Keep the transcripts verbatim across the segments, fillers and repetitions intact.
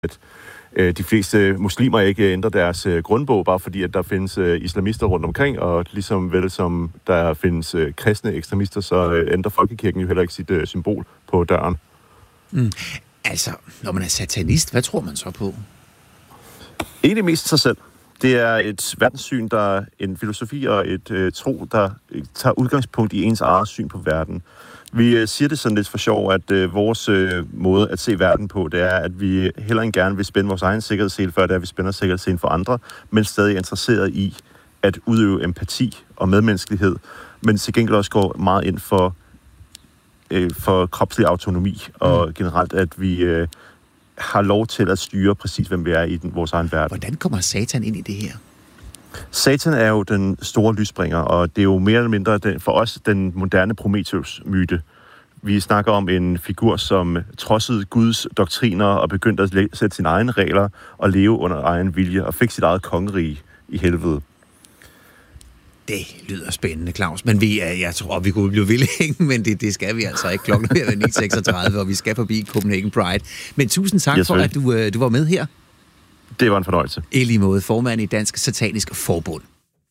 at øh, de fleste muslimer ikke ændrer deres øh, grundbog, bare fordi, at der findes øh, islamister rundt omkring, og ligesom vel som der findes øh, kristne ekstremister, så øh, ændrer folkekirken jo heller ikke sit øh, symbol på døren. Mm. Altså, når man er satanist, hvad tror man så på? Egentlig mest sig selv. Det er et verdenssyn, der er en filosofi og et øh, tro, der øh, tager udgangspunkt i ens eget syn på verden. Vi øh, siger det sådan lidt for sjov, at øh, vores øh, måde at se verden på, det er, at vi heller end gerne vil spænde vores egen sikkerhedssele, før det er, at vi spænder sikkerhedsselen for andre, men stadig er interesseret i at udøve empati og medmenneskelighed, men til gengæld også går meget ind for, øh, for kropslig autonomi, og mm. generelt, at vi øh, har lov til at styre præcis, hvem vi er i den, vores egen verden. Hvordan kommer Satan ind i det her? Satan er jo den store lysbringer, og det er jo mere eller mindre den, for os den moderne Prometheus-myte. Vi snakker om en figur, som trodsede Guds doktriner og begyndte at sætte sine egne regler og leve under egen vilje og fik sit eget kongerige i helvede. Det lyder spændende, Claus. Men vi, jeg tror, vi kunne blive vilde længe, men det, det skal vi altså ikke. Klokken er ni seksogtredive, og vi skal forbi Copenhagen Pride. Men tusind tak yes, for, at du, du var med her. Det var en fornøjelse. I lige måde, formand i Dansk Satanisk Forbund.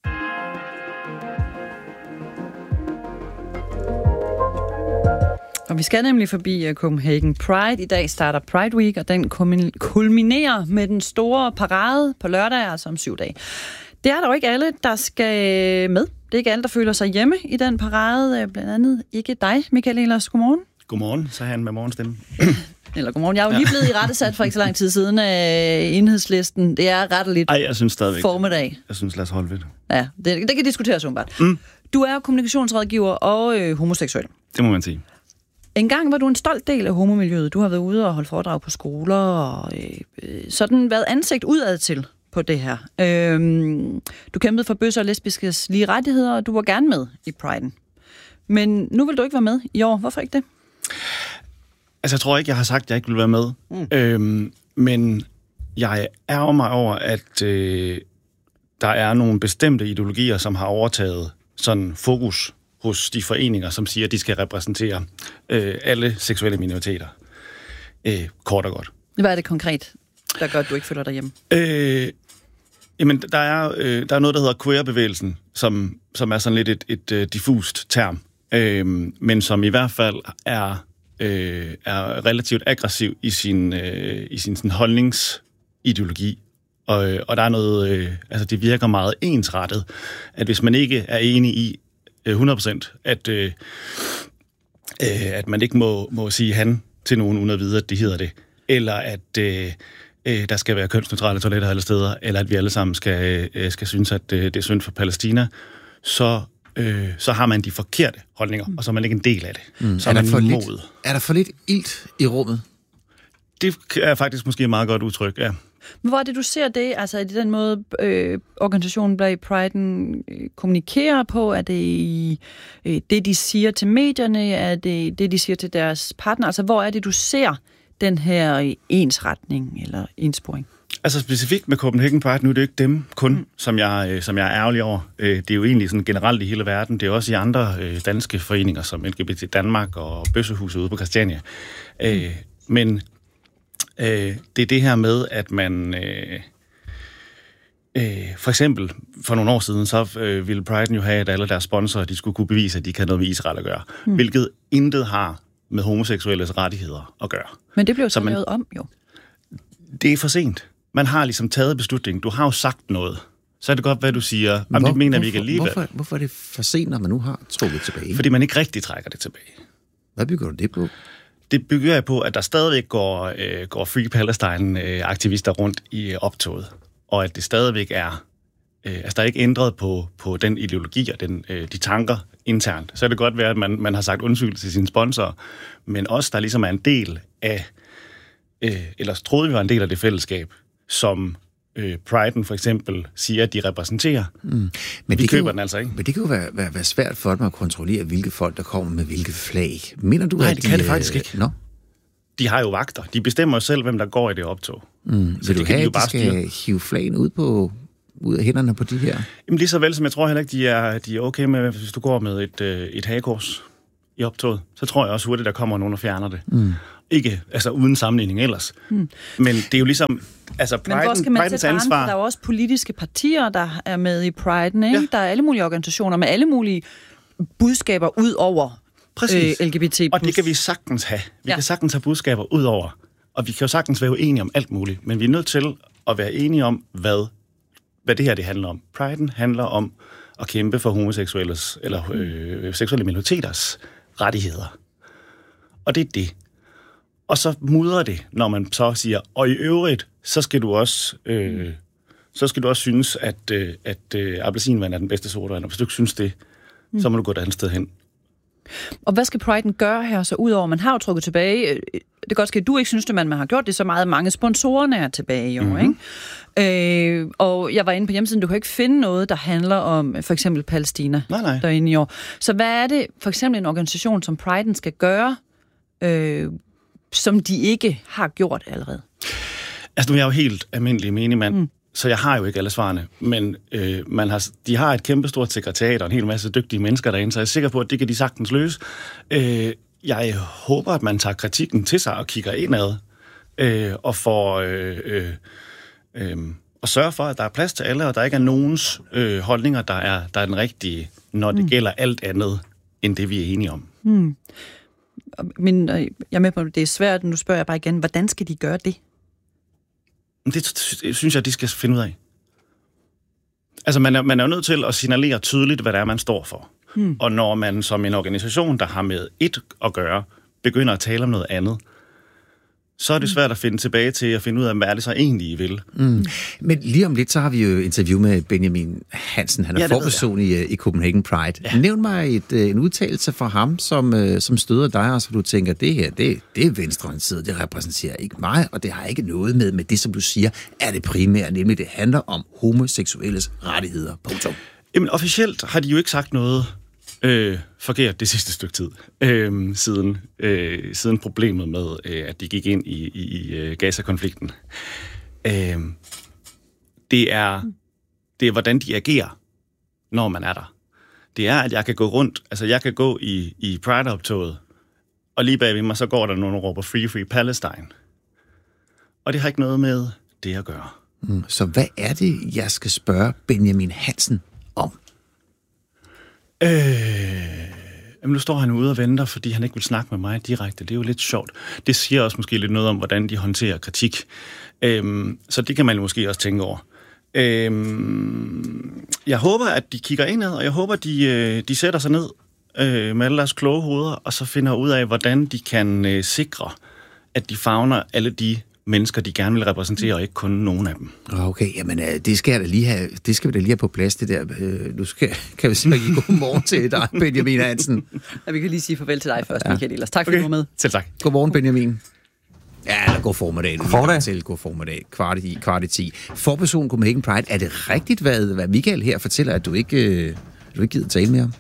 Og vi skal nemlig forbi Copenhagen Pride. I dag starter Pride Week, og den kulminerer med den store parade på lørdag, altså om syv dage. Det er der jo ikke alle, der skal med. Det er ikke alle, der føler sig hjemme i den parade. Blandt andet ikke dig, Michael Ehlers. Godmorgen. Godmorgen, så han med morgenstemme. Eller godmorgen. Jeg er jo lige blevet i rettesat for ikke så lang tid siden af Enhedslisten. Det er retteligt. Ej, jeg synes stadigvæk. Formiddag. Jeg synes, lad os holde ved det. Ja, det, det kan diskuteres umiddelbart. Mm. Du er kommunikationsrådgiver og øh, homoseksuel. Det må man sige. En gang var du en stolt del af homomiljøet. Du har været ude og holdt foredrag på skoler og øh, sådan været ansigt udad til på det her. Øhm, du kæmpede for bøsser og lesbiskes lige rettigheder, og du var gerne med i Pride'en. Men nu vil du ikke være med i år. Hvorfor ikke det? Altså, jeg tror ikke, jeg har sagt, at jeg ikke vil være med. Mm. Øhm, men jeg ærger mig over, at øh, der er nogle bestemte ideologier, som har overtaget sådan fokus hos de foreninger, som siger, at de skal repræsentere øh, alle seksuelle minoriteter. Øh, kort og godt. Hvad er det konkret, der gør, at du ikke føler dig hjemme? Øh, jamen, der er, øh, der er noget, der hedder queer-bevægelsen, som, som er sådan lidt et, et, et diffust term, øh, men som i hvert fald er, øh, er relativt aggressiv i sin, øh, i sin sådan holdningsideologi. Og, og der er noget, øh, altså det virker meget ensrettet, at hvis man ikke er enig i øh, hundrede procent, at, øh, øh, at man ikke må, må sige han til nogen, uden at vide, at det hedder det, eller at øh, øh, der skal være kønsneutrale toiletter alle steder, eller at vi alle sammen skal, øh, skal synes, at øh, det er synd for Palæstina, så, øh, så har man de forkerte holdninger, mm. og så er man ikke en del af det. Mm. Så er, er, man for lidt, er der for lidt ilt i rummet? Det er faktisk måske et meget godt udtryk, ja. Men hvor er det, du ser det? Altså, er det den måde, øh, organisationen bag Pride'en øh, kommunikerer på? Er det i, øh, det, de siger til medierne? Er det det, de siger til deres partner? Altså, hvor er det, du ser den her ensretning eller ensporing? Altså specifikt med Copenhagen Pride, nu er det ikke dem kun, mm. som, jeg, som jeg er ærgerlig over. Det er jo egentlig sådan generelt i hele verden. Det er også i andre danske foreninger, som L G B T Danmark og Bøssehuset ude på Christiania. Mm. Men øh, det er det her med, at man... Øh, øh, for eksempel, for nogle år siden, så øh, ville Pride'en jo have, at alle deres sponsorer, de skulle kunne bevise, at de kan noget med Israel at gøre. Mm. Hvilket intet har med homoseksuelles rettigheder at gøre. Men det blev så, så man, lavet om, jo. Det er for sent. Man har ligesom taget beslutningen. Du har jo sagt noget. Så er det godt, hvad du siger. Hvor, det mener hvorfor, vi ikke alligevel. Hvorfor, hvorfor er det for sent, når man nu har trukket tilbage? Fordi man ikke rigtig trækker det tilbage. Hvad bygger du det på? Det bygger jeg på, at der stadigvæk går, øh, går Free Palestine-aktivister rundt i øh, optoget. Og at det stadigvæk er... Øh, altså, der er ikke ændret på, på den ideologi og den, øh, de tanker internt. Så er det godt være, at man, man har sagt undskyld til sine sponsorer. Men også der ligesom er en del af... Øh, ellers troede vi var en del af det fællesskab, som øh, Pride'en for eksempel siger, at de repræsenterer. Mm. Men vi det køber jo, den altså ikke. Men det kan jo være, være, være svært for dem at kontrollere, hvilke folk, der kommer med hvilke flag. Mener du, Nej, at det de, kan det faktisk ikke. No? De har jo vagter. De bestemmer jo selv, hvem der går i det optog. Mm. Så Vil du have, at de skal styre. hive flagene ud, på, ud af hænderne på de her? Jamen lige så vel, som jeg tror heller ikke, de er, de er okay med, hvis du går med et, et hagekors i optoget. Så tror jeg også hurtigt, der kommer nogen og fjerner det. Mm. Ikke altså uden sammenligning ellers. Hmm. Men det er jo ligesom... Altså, Pride, Men hvor skal man sætte ansvar... Der er jo også politiske partier, der er med i Pride'en, ikke? Ja. Der er alle mulige organisationer med alle mulige budskaber ud over øh, L G B T plus. Og det kan vi sagtens have. Vi ja. kan sagtens have budskaber ud over. Og vi kan jo sagtens være uenige om alt muligt. Men vi er nødt til at være enige om, hvad, hvad det her det handler om. Pride'en handler om at kæmpe for homoseksuelles eller øh, seksuelle minoriteters rettigheder. Og det er det. Og så mudrer det, når man så siger, og i øvrigt, så skal du også, øh, så skal du også synes, at, øh, at øh, appelsinvand er den bedste sodavand. Og hvis du ikke synes det, mm. så må du gå et andet sted hen. Og hvad skal Pride'en gøre her så udover? Man har jo trukket tilbage. Det kan godt ske, at du ikke synes det, men man har gjort det så meget. Mange sponsorerne er tilbage i år, mm-hmm. ikke? Øh, og jeg var inde på hjemmesiden, du kan ikke finde noget, der handler om for eksempel Palæstina nej, nej. derinde i år. Så hvad er det for eksempel en organisation som Pride'en skal gøre, øh, som de ikke har gjort allerede? Altså nu er jeg jo helt almindelig menigmand, mm. så jeg har jo ikke alle svarene, men øh, man har, de har et kæmpestort sekretariat og en hel masse dygtige mennesker derinde, så jeg er sikker på, at det kan de sagtens løse. Øh, jeg håber, at man tager kritikken til sig og kigger indad øh, og får øh, øh, øh, og sørger for, at der er plads til alle, og der ikke er nogens øh, holdninger, der er, der er den rigtige, når det mm. gælder alt andet, end det vi er enige om. Mm. Men jeg er med på, at det er svært, nu spørger jeg bare igen, hvordan skal de gøre det? Det synes jeg, de skal finde ud af. Altså, man er, man er jo nødt til at signalere tydeligt, hvad det er, man står for. Hmm. Og når man som en organisation, der har med et at gøre, begynder at tale om noget andet, så er det svært at finde tilbage til at finde ud af, hvad er det så egentlig, I vil. Mm. Men lige om lidt, så har vi jo interview med Benjamin Hansen. Han er ja, forperson i, i Copenhagen Pride. Ja. Nævn mig et, en udtalelse fra ham, som, som støder dig, og så du tænker, det her, det, det er venstreorienteret, det repræsenterer ikke mig, og det har ikke noget med, med det, som du siger, er det primære, nemlig det handler om homoseksuelles rettigheder. Punktum. Jamen, officielt har de jo ikke sagt noget Øh, forkert det sidste stykke tid, øh, siden, øh, siden problemet med, øh, at de gik ind i, i, i Gaza-konflikten. Øh, det, er, det er, hvordan de agerer, når man er der. Det er, at jeg kan gå rundt, altså jeg kan gå i, i Pride-optoget, og lige bagved mig, så går der nogen, der råber Free, Free Palestine. Og det har ikke noget med det at gøre. Mm, så hvad er det, jeg skal spørge Benjamin Hansen om? Øh, jamen nu står han ude og venter, fordi han ikke vil snakke med mig direkte. Det er jo lidt sjovt. Det siger også måske lidt noget om, hvordan de håndterer kritik. Øh, så det kan man måske også tænke over. Øh, jeg håber, at de kigger indad, og jeg håber, at de, de sætter sig ned øh, med alle deres kloge hoveder, og så finder ud af, hvordan de kan øh, sikre, at de favner alle de mennesker, de gerne vil repræsentere, og ikke kun nogen af dem. Okay, jamen det skal, jeg da lige have, det skal vi da lige have på plads, det der. Nu skal, kan vi sige god morgen til dig, Benjamin Hansen. Ja, vi kan lige sige farvel til dig først, ja. Michael Ehlers. Tak for, okay. at du var med. Selv tak. Godmorgen, Benjamin. Ja, eller god formiddag. God formiddag. Til god formiddag. Kvart i, kvart i ti. Forperson Copenhagen Pride. Er det rigtigt, hvad, hvad Michael her fortæller, at du ikke, du ikke gider tale mere om?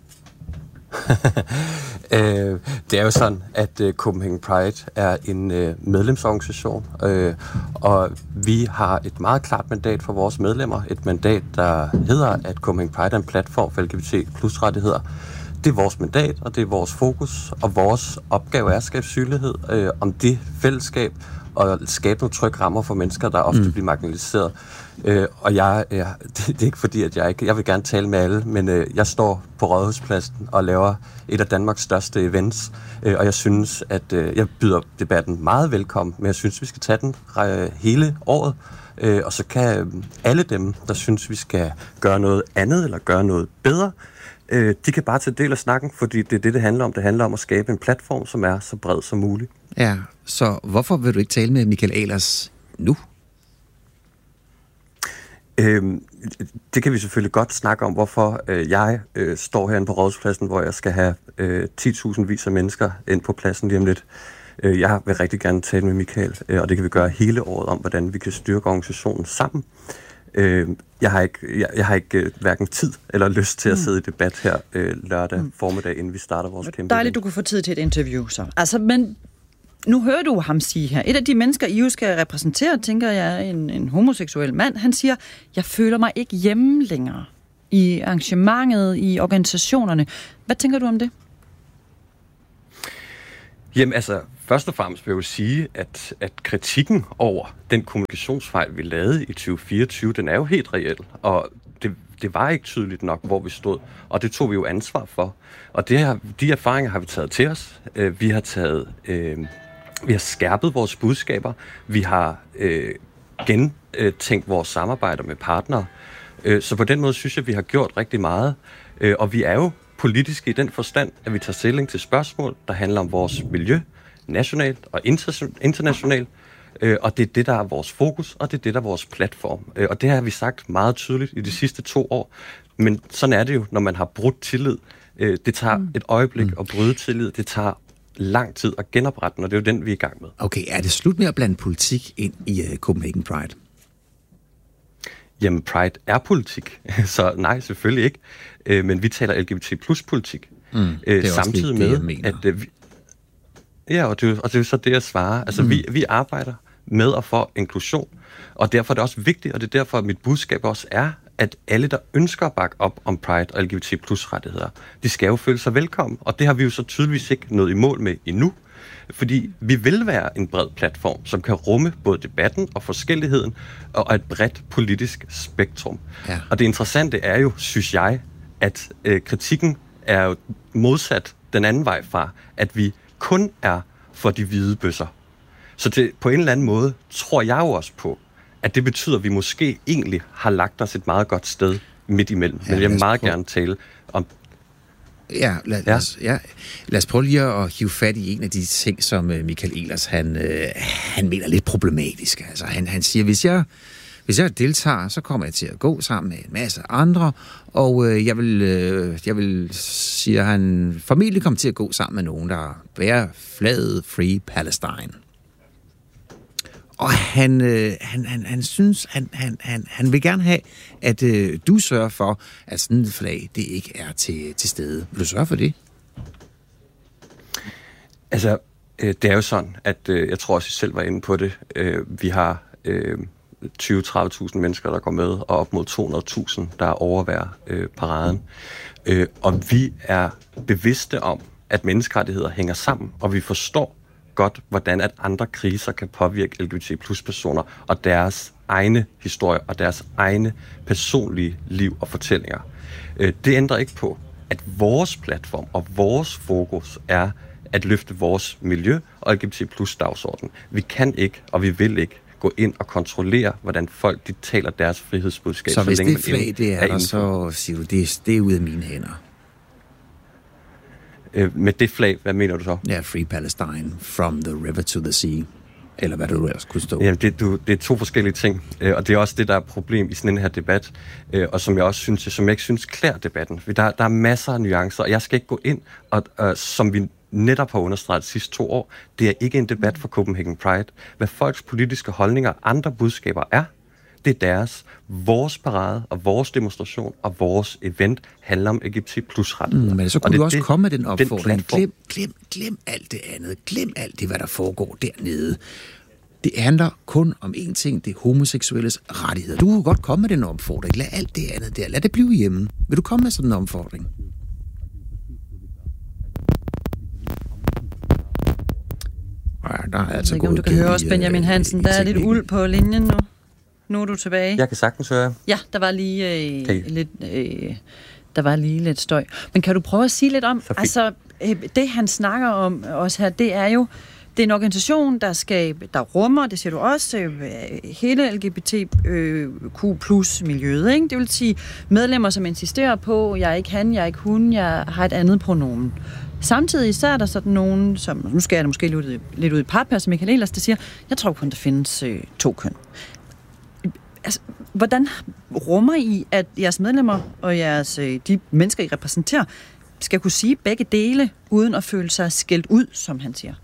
øh, det er jo sådan, at uh, Copenhagen Pride er en uh, medlemsorganisation, øh, og vi har et meget klart mandat for vores medlemmer. Et mandat, der hedder, at Copenhagen Pride er en platform for L G B T plus rettigheder. Det er vores mandat, og det er vores fokus, og vores opgave er at skabe synlighed øh, om det fællesskab, og skabe nogle trygge rammer for mennesker, der ofte mm. bliver marginaliseret. Øh, og jeg, øh, det, det er ikke fordi, at jeg ikke... Jeg vil gerne tale med alle, men øh, jeg står på Rådhuspladsen og laver et af Danmarks største events, øh, og jeg synes, at øh, jeg byder debatten meget velkommen, men jeg synes, vi skal tage den øh, hele året, øh, og så kan øh, alle dem, der synes, vi skal gøre noget andet, eller gøre noget bedre, øh, de kan bare tage del af snakken, fordi det er det, det handler om. Det handler om at skabe en platform, som er så bred som muligt. Ja, så hvorfor vil du ikke tale med Michael Ehlers nu? Øhm, det kan vi selvfølgelig godt snakke om, hvorfor øh, jeg øh, står herinde på Rådhuspladsen, hvor jeg skal have øh, ti tusind vis af mennesker ind på pladsen lige om lidt. Øh, jeg vil rigtig gerne tale med Michael, øh, og det kan vi gøre hele året om, hvordan vi kan styrke organisationen sammen. Øh, jeg har ikke, jeg, jeg har ikke øh, hverken tid eller lyst til at sidde i debat her øh, lørdag mm. formiddag, inden vi starter vores kæmpe. Dejligt, du kunne få tid til et interview så. Altså, men nu hører du ham sige her. Et af de mennesker, I jo skal repræsentere, tænker jeg, en, en homoseksuel mand, han siger, jeg føler mig ikke hjemme længere i arrangementet, i organisationerne. Hvad tænker du om det? Jamen altså, først og fremmest vil jeg jo sige, at, at kritikken over den kommunikationsfejl, vi lavede i tyve fireogtyve, den er jo helt reel, og det, det var ikke tydeligt nok, hvor vi stod, og det tog vi jo ansvar for. Og det her, de erfaringer har vi taget til os. Vi har taget, øh, vi har skærpet vores budskaber, vi har øh, gentænkt vores samarbejder med partnere, så på den måde synes jeg, at vi har gjort rigtig meget, og vi er jo politiske i den forstand, at vi tager stilling til spørgsmål, der handler om vores miljø, nationalt og internationalt, og det er det, der er vores fokus, og det er det, der er vores platform. Og det har vi sagt meget tydeligt i de sidste to år, men sådan er det jo, når man har brudt tillid. Det tager et øjeblik at bryde tillid, det tager lang tid at genoprette den, og det er jo den, vi er i gang med. Okay, er det slut med at blande politik ind i uh, Copenhagen Pride? Jamen, Pride er politik, så nej, selvfølgelig ikke. Øh, men vi taler L G B T plus politik. Mm, øh, samtidig det, med, det, at øh, vi, ja, og det, og det er så det, jeg svarer. Altså, mm. vi, vi arbejder med at få inklusion, og derfor er det også vigtigt, og det er derfor, at mit budskab også er, at alle, der ønsker at bakke op om Pride og L G B T plus rettigheder, de skal jo føle sig velkommen, og det har vi jo så tydeligvis ikke nået i mål med endnu. Fordi vi vil være en bred platform, som kan rumme både debatten og forskelligheden, og et bredt politisk spektrum. Ja. Og det interessante er jo, synes jeg, at øh, kritikken er jo modsat den anden vej fra, at vi kun er for de hvide bøsser. Så det, på en eller anden måde tror jeg jo også på, at det betyder, at vi måske egentlig har lagt os et meget godt sted midt imellem. Ja, men jeg vil meget gerne tale om. Ja, lad, ja. Lad, os, ja. lad os prøve lige at hive fat i en af de ting, som Michael Ehlers, han, øh, han mener lidt problematisk. Altså, han, han siger, hvis jeg, hvis jeg deltager, så kommer jeg til at gå sammen med en masse andre, og øh, jeg vil, øh, jeg vil, siger han, formentlig komme til at gå sammen med nogen, der bærer flaget Free Palestine. Og han, øh, han, han, han synes, han, han, han, han vil gerne have, at øh, du sørger for, at sådan et flag, det ikke er til, til stede. Vil du sørge for det? Altså, øh, det er jo sådan, at øh, jeg tror også, I selv var inde på det. Øh, vi har øh, tyve til tredive tusind mennesker, der går med, og op mod to hundrede tusind, der overværer øh, paraden. Øh, og vi er bevidste om, at menneskerettigheder hænger sammen, og vi forstår godt, hvordan at andre kriser kan påvirke L G B T plus personer og deres egne historier og deres egne personlige liv og fortællinger. Det ændrer ikke på, at vores platform og vores fokus er at løfte vores miljø og L G B T plus dagsorden. Vi kan ikke, og vi vil ikke gå ind og kontrollere, hvordan folk de taler deres frihedsbudskab. Så, så hvis det flag, det er, er der, så siger du, det, det er ude af mine hænder. Med det flag, hvad mener du så? Ja, Free Palestine, from the river to the sea. Eller hvad du ellers kunne stå. Jamen, det, du, det er to forskellige ting, og det er også det, der er problem i sådan en her debat, og som jeg også synes, som jeg ikke synes klæder debatten. Der, der er masser af nuancer, og jeg skal ikke gå ind, og, og som vi netop har understreget de sidste to år, det er ikke en debat for Copenhagen Pride. Hvad folks politiske holdninger og andre budskaber er, det er deres. Vores parade og vores demonstration og vores event handler om L G B T plus rettigheder. Mm, men så kunne du også det, komme med den opfordring. Den glem, glem, glem alt det andet. Glem alt det, hvad der foregår dernede. Det handler kun om én ting, det er homoseksuelles rettigheder. Du kunne godt komme med den opfordring. Lad alt det andet der. Lad det blive hjemme. Vil du komme med sådan en opfordring? Ja, der er altså jeg ved ikke, om du kan høre os, Benjamin Hansen. Der er lidt uld på linjen nu. Nu er du tilbage. Jeg kan sagtens høre. Ja, der var lige øh, okay. lidt, øh, der var lige lidt støj. Men kan du prøve at sige lidt om, altså øh, det han snakker om også her, det er jo, det er en organisation, der skal, der rummer, det siger du også, øh, hele L G B T Q plus miljøet, ikke? Det vil sige medlemmer, som insisterer på, jeg er ikke han, jeg er ikke hun, jeg har et andet pronomen. Samtidig så er der sådan nogen, som, nu skal jeg da måske lidt, lidt ud i partpær, som Michael Ehlers, der siger, jeg tror kun, der findes øh, to køn. Altså, hvordan rummer I, at jeres medlemmer og jeres, de mennesker, I repræsenterer, skal kunne sige begge dele, uden at føle sig skældt ud, som han siger?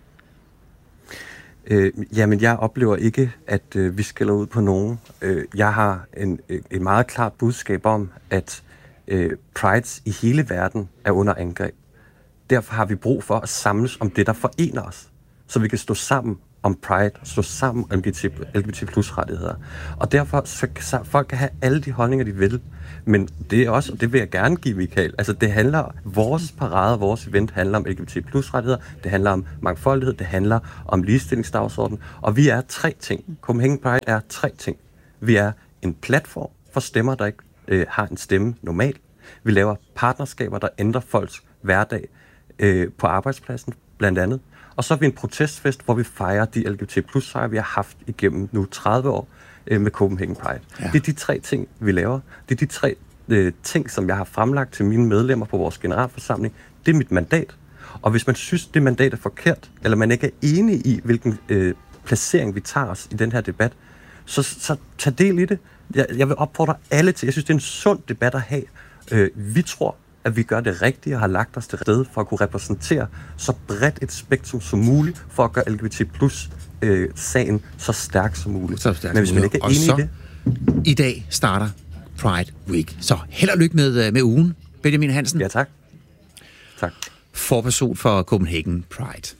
Øh, jamen, jeg oplever ikke, at øh, vi skælder ud på nogen. Øh, jeg har en, et meget klart budskab om, at øh, prides i hele verden er under angreb. Derfor har vi brug for at samles om det, der forener os, så vi kan stå sammen om Pride, stå sammen om L G B T plus rettigheder. Og derfor, så, så folk kan have alle de holdninger, de vil. Men det er også, og det vil jeg gerne give Michael, altså det handler, vores parade, vores event handler om L G B T plus rettigheder, det handler om mangfoldighed, det handler om ligestillingsdagsorden, og vi er tre ting. Copenhagen Pride er tre ting. Vi er en platform for stemmer, der ikke øh, har en stemme normalt. Vi laver partnerskaber, der ændrer folks hverdag øh, på arbejdspladsen, blandt andet. Og så er vi en protestfest, hvor vi fejrer de L G B T plus sejre, vi har haft igennem nu tredive år øh, med Copenhagen Pride. Ja. Det er de tre ting, vi laver. Det er de tre øh, ting, som jeg har fremlagt til mine medlemmer på vores generalforsamling. Det er mit mandat. Og hvis man synes, det mandat er forkert, eller man ikke er enig i, hvilken øh, placering vi tager os i den her debat, så, så tag del i det. Jeg, jeg vil opfordre alle til. Jeg synes, det er en sund debat at have. Øh, vi tror, at vi gør det rigtige og har lagt os til sted for at kunne repræsentere så bredt et spektrum som muligt, for at gøre L G B T plus øh, sagen så stærk som muligt. Så stærk Men hvis man ikke er enig i det... I dag starter Pride Week. Så held og lykke med, med ugen, Benjamin Hansen. Ja, tak. Tak. Forperson for Copenhagen Pride.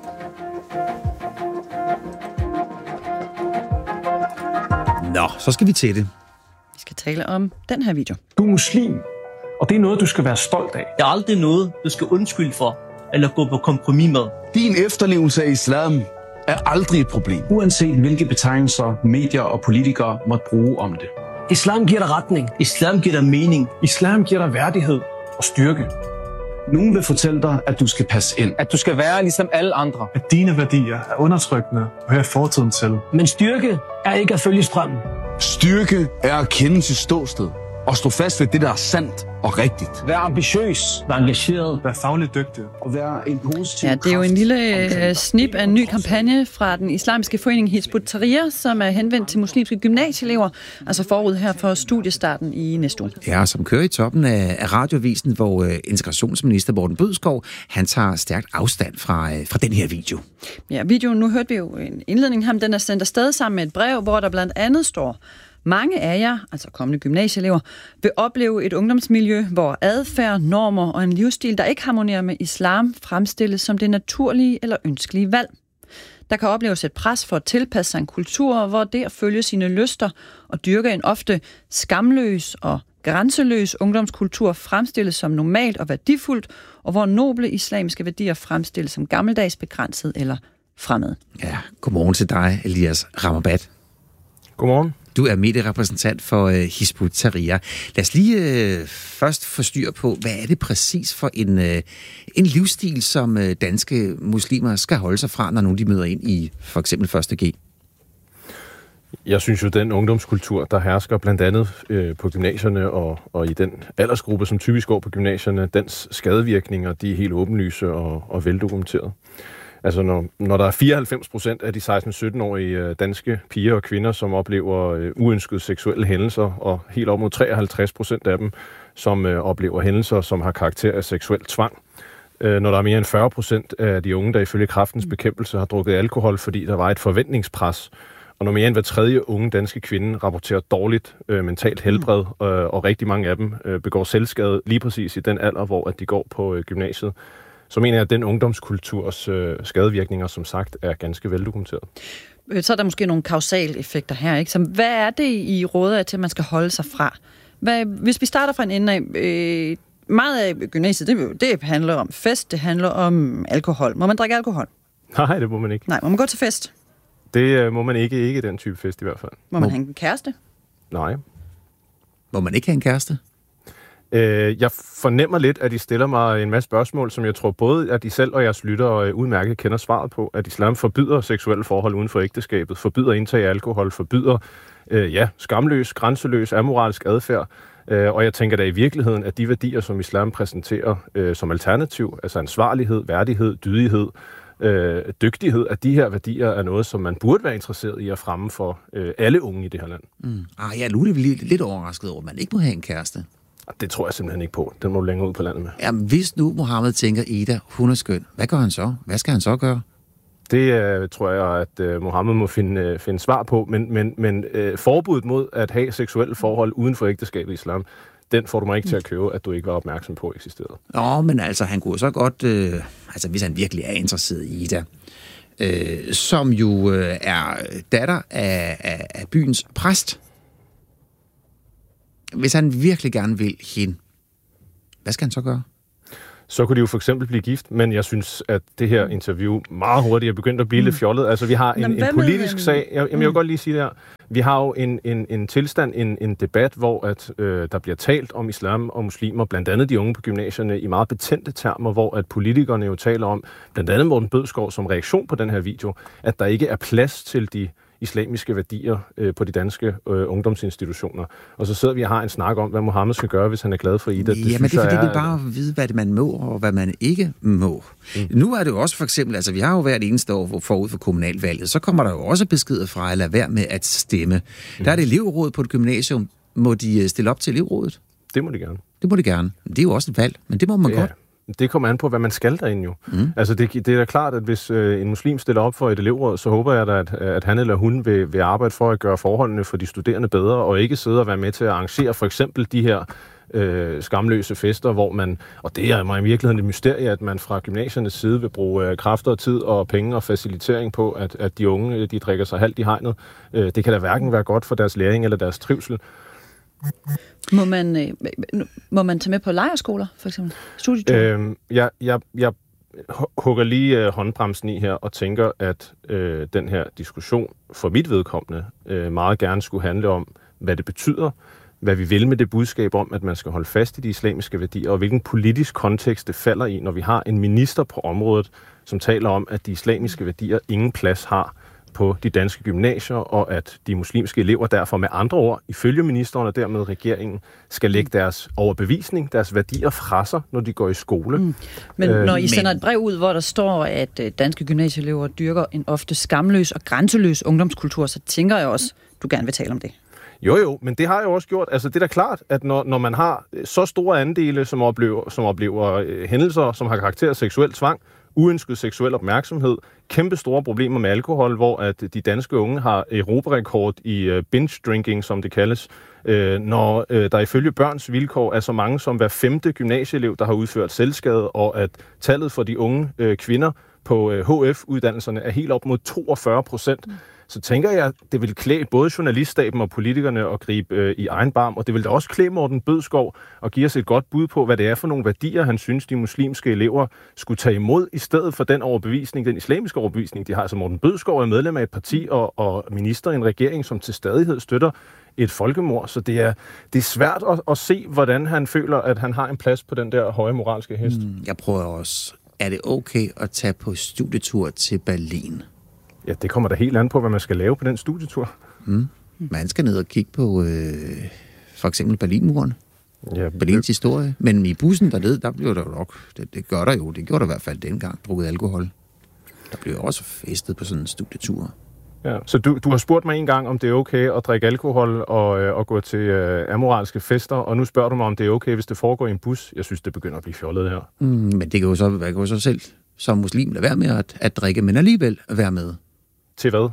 Nå, så skal vi til det. Vi skal tale om den her video. Du er muslim, og det er noget, du skal være stolt af. Det er aldrig noget, du skal undskylde for, eller gå på kompromis med. Din efterlevelse af islam er aldrig et problem. Uanset hvilke betegnelser medier og politikere måtte bruge om det. Islam giver dig retning. Islam giver dig mening. Islam giver dig værdighed og styrke. Nogen vil fortælle dig, at du skal passe ind. At du skal være ligesom alle andre. At dine værdier er undertrykkende og hører fortiden til. Men styrke er ikke at følge strømmen. Styrke er at kende sit ståsted og stå fast ved det, der er sandt og rigtigt. Vær ambitiøs. Vær engageret. Vær fagligt dygtig. Og være en positiv Ja, det er jo en lille snip af en ny kampagne fra den islamiske forening Hizb ut-Tahrir, som er henvendt til muslimske gymnasieelever, altså forud her for studiestarten i næste uge. Ja, som kører i toppen af, af radiovisen, hvor uh, integrationsminister Morten Bødskov, han tager stærkt afstand fra, uh, fra den her video. Ja, videoen, nu hørte vi jo en indledning her, den er sendt afsted sammen med et brev, hvor der blandt andet står: mange af jer, altså kommende gymnasieelever, vil opleve et ungdomsmiljø, hvor adfærd, normer og en livsstil, der ikke harmonerer med islam, fremstilles som det naturlige eller ønskelige valg. Der kan opleves et pres for at tilpasse sig en kultur, hvor det at følge sine lyster og dyrke en ofte skamløs og grænseløs ungdomskultur fremstilles som normalt og værdifuldt, og hvor noble islamiske værdier fremstilles som gammeldags, begrænset eller fremmed. Ja, godmorgen til dig, Elias Ramabat. Godmorgen. Du er medierepræsentant for uh, Hizb ut-Tahrir. Lad os lige uh, først få styr på, hvad er det præcis for en, uh, en livsstil, som uh, danske muslimer skal holde sig fra, når nu de møder ind i for eksempel første G? Jeg synes jo, den ungdomskultur, der hersker blandt andet øh, på gymnasierne og, og i den aldersgruppe, som typisk går på gymnasierne, dens skadevirkninger, de er helt åbenlyse og, og veldokumenteret. Altså når, når der er fireoghalvfems procent af de seksten-sytten-årige danske piger og kvinder, som oplever øh, uønskede seksuelle hændelser, og helt op mod treoghalvtreds procent af dem, som øh, oplever hændelser, som har karakter af seksuel tvang. Øh, når der er mere end fyrre procent af de unge, der ifølge Kræftens Bekæmpelse har drukket alkohol, fordi der var et forventningspres. Og når mere end hver tredje unge danske kvinde rapporterer dårligt øh, mentalt helbred, øh, og rigtig mange af dem øh, begår selvskade lige præcis i den alder, hvor at de går på øh, gymnasiet, så mener jeg, at den ungdomskulturs øh, skadevirkninger, som sagt, er ganske veldokumenteret. Så er der måske nogle kausale effekter her, ikke? Så hvad er det, I råder af til, at man skal holde sig fra? Hvad, hvis vi starter fra en ende af, øh, meget af gymnasiet, det, det handler om fest, det handler om alkohol. Må man drikke alkohol? Nej, det må man ikke. Nej, må man gå til fest? Det øh, må man ikke, ikke den type fest i hvert fald. Må man have en kæreste? Nej. Må man ikke have en kæreste? Øh, jeg fornemmer lidt, at I stiller mig en masse spørgsmål, som jeg tror både, at I selv og jeres lyttere udmærket kender svaret på. At islam forbyder seksuelle forhold uden for ægteskabet, forbyder indtag af alkohol, forbyder øh, ja, skamløs, grænseløs, amoralsk adfærd. Øh, og jeg tænker da i virkeligheden, at de værdier, som islam præsenterer øh, som alternativ, altså ansvarlighed, værdighed, dydighed, øh, dygtighed, at de her værdier er noget, som man burde være interesseret i at fremme for øh, alle unge i det her land. Mm. Ah, ja, nu er det lidt, lidt overrasket over, at man ikke må have en kæreste. Det tror jeg simpelthen ikke på. Den må du længere ud på landet med. Jamen, hvis nu Mohammed tænker, Ida, hun er skøn, hvad gør han så? Hvad skal han så gøre? Det uh, tror jeg, at uh, Mohammed må finde, uh, finde svar på. Men, men, men uh, forbuddet mod at have seksuelle forhold uden for ægteskabet i islam, den får du mig ikke til at købe, at du ikke var opmærksom på eksisterede. Nå, men altså, han kunne så godt, øh, altså hvis han virkelig er interesseret i Ida, øh, som jo øh, er datter af, af, af byens præst. Hvis han virkelig gerne vil hende, hvad skal han så gøre? Så kunne de jo for eksempel blive gift, men jeg synes, at det her interview meget hurtigt er begyndt at blive mm. lidt fjollet. Altså, vi har en, en politisk sag. Jeg, jamen, jeg vil godt lige sige det her. Vi har jo en, en, en tilstand, en, en debat, hvor at, øh, der bliver talt om islam og muslimer, blandt andet de unge på gymnasierne, i meget betændte termer, hvor at politikerne jo taler om, blandt andet Morten Bødskov som reaktion på den her video, at der ikke er plads til de islamiske værdier øh, på de danske øh, ungdomsinstitutioner. Og så sidder vi og har en snak om, hvad Mohammed skal gøre, hvis han er glad for Ida. Det Jamen det er fordi, er, vi bare vide, hvad det man må, og hvad man ikke må. Mm. Nu er det jo også for eksempel, altså vi har jo hvert eneste år forud for kommunalvalget, så kommer der jo også beskeder fra at lade være med at stemme. Mm. Der er det elevrådet på et gymnasium. Må de stille op til elevrådet? Det må de gerne. Det må de gerne. Det er jo også et valg, men det må man ja. godt. Det kommer an på, hvad man skal derinde jo. Mm. Altså det, det er da klart, at hvis øh, en muslim stiller op for et elevråd, så håber jeg da, at, at han eller hun vil, vil arbejde for at gøre forholdene for de studerende bedre, og ikke sidde og være med til at arrangere for eksempel de her øh, skamløse fester, hvor man, og det er mig i virkeligheden et mysterie, at man fra gymnasiernes side vil bruge øh, kræfter og tid og penge og facilitering på, at, at de unge de drikker sig halvt i hegnet. Øh, det kan da hverken være godt for deres læring eller deres trivsel. Må man, øh, må man tage med på lejrskoler, for eksempel? Studietur? Øhm, jeg, jeg, jeg hugger lige øh, håndbremsen i her og tænker, at øh, den her diskussion for mit vedkommende øh, meget gerne skulle handle om, hvad det betyder, hvad vi vil med det budskab om, at man skal holde fast i de islamiske værdier, og hvilken politisk kontekst det falder i, når vi har en minister på området, som taler om, at de islamiske værdier ingen plads har på de danske gymnasier, og at de muslimske elever derfor med andre ord, ifølge ministeren og dermed regeringen, skal lægge deres overbevisning, deres værdier fra sig, når de går i skole. Mm. Men øh, når I sender et brev ud, hvor der står, at danske gymnasieelever dyrker en ofte skamløs og grænseløs ungdomskultur, så tænker jeg også, du gerne vil tale om det. Jo jo, men det har jeg også gjort. Altså det er da klart, at når, når man har så store andele, som oplever, som oplever øh, hændelser, som har karakter af seksuel tvang, uønsket seksuel opmærksomhed, kæmpe store problemer med alkohol, hvor at de danske unge har europarekord i uh, binge-drinking, som det kaldes, uh, når uh, der ifølge Børns Vilkår er så mange som hver femte gymnasieelev, der har udført selvskade, og at tallet for de unge uh, kvinder på uh, H F-uddannelserne er helt op mod toogfyrre procent. Mm. Så tænker jeg, det vil klæde både journaliststaben og politikerne at gribe øh, i egen barm, og det vil da også klæde Morten Bødskov og give os et godt bud på, hvad det er for nogle værdier, han synes, de muslimske elever skulle tage imod, i stedet for den overbevisning, den islamiske overbevisning, de har. Så Morten Bødskov er medlem af et parti og, og minister i en regering, som til stadighed støtter et folkemord, så det er, det er svært at, at se, hvordan han føler, at han har en plads på den der høje moralske hest. Mm, jeg prøver også, er det okay at tage på studietur til Berlin? Ja, det kommer da helt an på, hvad man skal lave på den studietur. Mm. Man skal ned og kigge på øh, for eksempel Berlinmuren. Ja, Berlins historie. Men i bussen dernede, der bliver der jo nok, det, det gør der jo, det gjorde der i hvert fald dengang, drukket alkohol. Der bliver også festet på sådan en studietur. Ja, så du, du har spurgt mig en gang, om det er okay at drikke alkohol og, øh, og gå til øh, amoralske fester, og nu spørger du mig, om det er okay, hvis det foregår i en bus. Jeg synes, det begynder at blive fjollet her. Mm, men det kan jo så, jeg kan jo så selv som muslim lade være med at, at drikke, men alligevel at være med. Til hvad?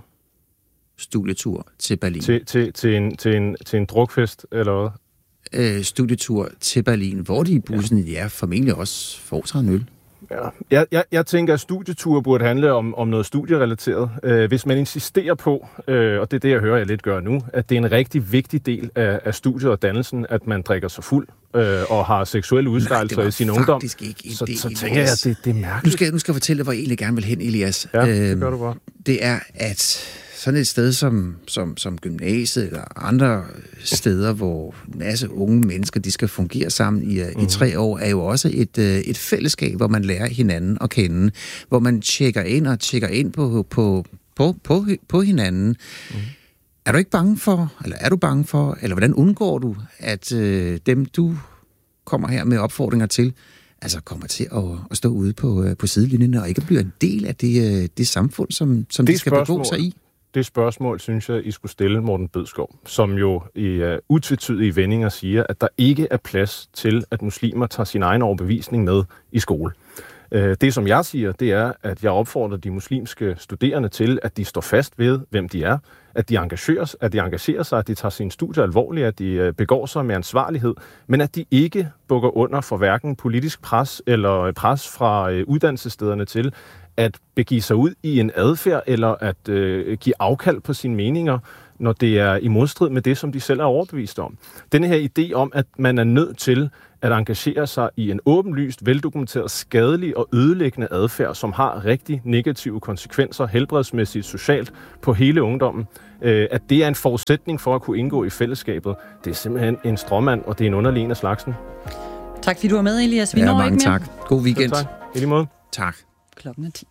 Studietur til Berlin. Til, til, til, en, til, en, til en drukfest, eller hvad? Øh, studietur til Berlin, hvor de i bussen, ja, formentlig også får sig en øl. Ja. Jeg, jeg, jeg tænker, at studieture burde handle om, om noget studierelateret. Øh, hvis man insisterer på, øh, og det er det, jeg hører, jeg lidt gør nu, at det er en rigtig vigtig del af, af studiet og dannelsen, at man drikker sig fuld øh, og har seksuelle udskejelser i sin ungdom, ikke så, så tænker jeg, at det, det er mærkeligt. Nu skal, jeg, nu skal jeg fortælle dig, hvor jeg egentlig gerne vil hen, Elias. Ja, det gør du bare. Det er, at sådan et sted som, som, som gymnasiet eller andre steder, hvor en masse unge mennesker, de skal fungere sammen i, mm. i tre år, er jo også et, et fællesskab, hvor man lærer hinanden at kende, hvor man tjekker ind og tjekker ind på, på, på, på, på hinanden. Mm. Er du ikke bange for, eller er du bange for, eller hvordan undgår du, at øh, dem, du kommer her med opfordringer til, altså kommer til at, at stå ude på, på sidelinjen og ikke bliver en del af det, det samfund, som, som det de skal begå sig i? Det spørgsmål, synes jeg, I skulle stille Morten Bødskov, som jo i uh, utvetydige vendinger siger, at der ikke er plads til, at muslimer tager sin egen overbevisning med i skole. Uh, det, som jeg siger, det er, at jeg opfordrer de muslimske studerende til, at de står fast ved, hvem de er, at de engagerer, at de engagerer sig, at de tager sine studier alvorligt, at de begår sig med ansvarlighed, men at de ikke bukker under for hverken politisk pres eller pres fra uddannelsesstederne til at begive sig ud i en adfærd eller at øh, give afkald på sine meninger, når det er i modstrid med det, som de selv er overbevist om. Denne her idé om, at man er nødt til at engagere sig i en åbenlyst, veldokumenteret, skadelig og ødelæggende adfærd, som har rigtig negative konsekvenser, helbredsmæssigt, socialt, på hele ungdommen, øh, at det er en forudsætning for at kunne indgå i fællesskabet. Det er simpelthen en stråmand, og det er en underlig en af slagsen. Tak fordi du var med, Elias. Vi ja, når mange ikke mere. tak. God weekend. Tak. I lige måde. Tak. Klokken er ti.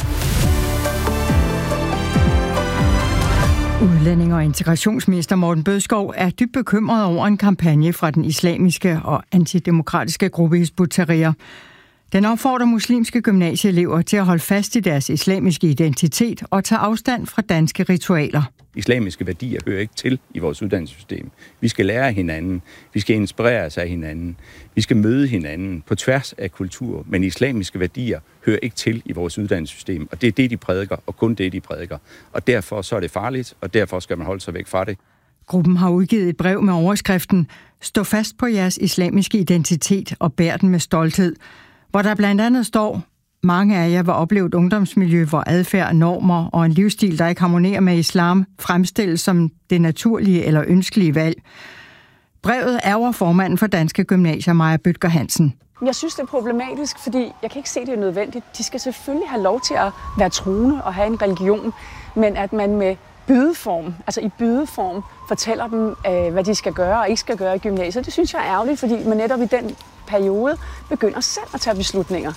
Udlænding- og integrationsminister Morten Bødskov er dybt bekymret over en kampagne fra den islamiske og antidemokratiske gruppe Hizb ut-Tahrir. Den opfordrer muslimske gymnasieelever til at holde fast i deres islamiske identitet og tage afstand fra danske ritualer. Islamiske værdier hører ikke til i vores uddannelsessystem. Vi skal lære af hinanden. Vi skal inspireres af hinanden. Vi skal møde hinanden på tværs af kultur. Men islamiske værdier hører ikke til i vores uddannelsessystem. Og det er det, de prædiker, og kun det, de prædiker. Og derfor så er det farligt, og derfor skal man holde sig væk fra det. Gruppen har udgivet et brev med overskriften "Stå fast på jeres islamiske identitet og bær den med stolthed", hvor der blandt andet står: "Mange af jer vil opleve et ungdomsmiljø, hvor adfærd, normer og en livsstil, der ikke harmonerer med islam, fremstilles som det naturlige eller ønskelige valg." Brevet ærger formanden for Danske Gymnasier, Maja Bødker Hansen. Jeg synes, det er problematisk, fordi jeg kan ikke se, det er nødvendigt. De skal selvfølgelig have lov til at være troende og have en religion, men at man med bydeform, altså i bydeform, fortæller dem, øh, hvad de skal gøre og ikke skal gøre i gymnasiet, det synes jeg er ærgerligt, fordi man netop i den periode begynder selv at tage beslutninger.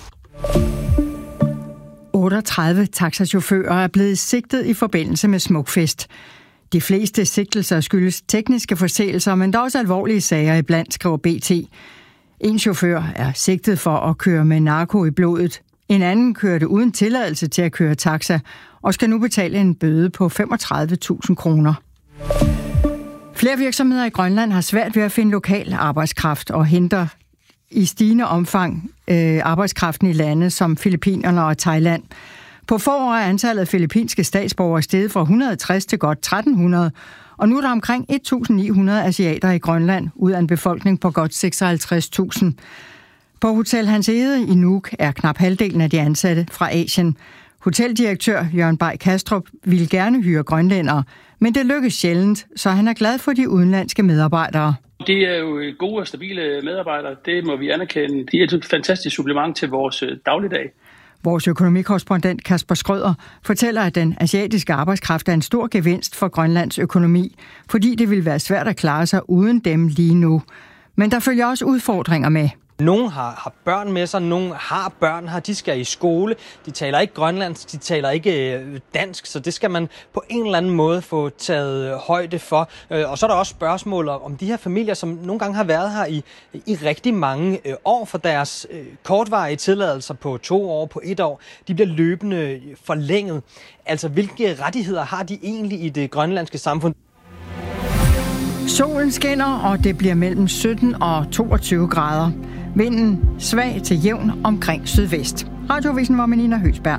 otteogtredive taxachauffører er blevet sigtet i forbindelse med Smukfest. De fleste sigtelser skyldes tekniske forseelser, men der er også alvorlige sager iblandt, skriver B T. En chauffør er sigtet for at køre med narko i blodet. En anden kørte uden tilladelse til at køre taxa og skal nu betale en bøde på femogtredive tusind kroner. Flere virksomheder i Grønland har svært ved at finde lokal arbejdskraft og henter i stigende omfang øh, arbejdskraften i lande som Filippinerne og Thailand. På få år er antallet af filippinske statsborgere steget fra et hundrede og tres til godt tretten hundrede, og nu er der omkring et tusind ni hundrede asiater i Grønland, ud af en befolkning på godt seksoghalvtreds tusind. På Hotel Hans Egede i Nuuk er knap halvdelen af de ansatte fra Asien. Hoteldirektør Jørgen Bay Kastrup ville gerne hyre grønlændere, men det lykkes sjældent, så han er glad for de udenlandske medarbejdere. Det er jo gode og stabile medarbejdere, det må vi anerkende. De er et fantastisk supplement til vores dagligdag. Vores økonomikorrespondent Kasper Skrøder fortæller, at den asiatiske arbejdskraft er en stor gevinst for Grønlands økonomi, fordi det vil være svært at klare sig uden dem lige nu. Men der følger også udfordringer med. Nogle har, har børn med sig, nogle har børn her, de skal i skole, de taler ikke grønlandsk, de taler ikke øh, dansk, så det skal man på en eller anden måde få taget højde for. Øh, og så er der også spørgsmål om de her familier, som nogle gange har været her i, i rigtig mange øh, år, for deres øh, kortvarige tilladelser på to år, på et år, de bliver løbende forlænget. Altså, hvilke rettigheder har de egentlig i det grønlandske samfund? Solen skinner, og det bliver mellem sytten og toogtyve grader. Vinden svag til jævn omkring sydvest. Radioavisen var med Nina Høgsberg.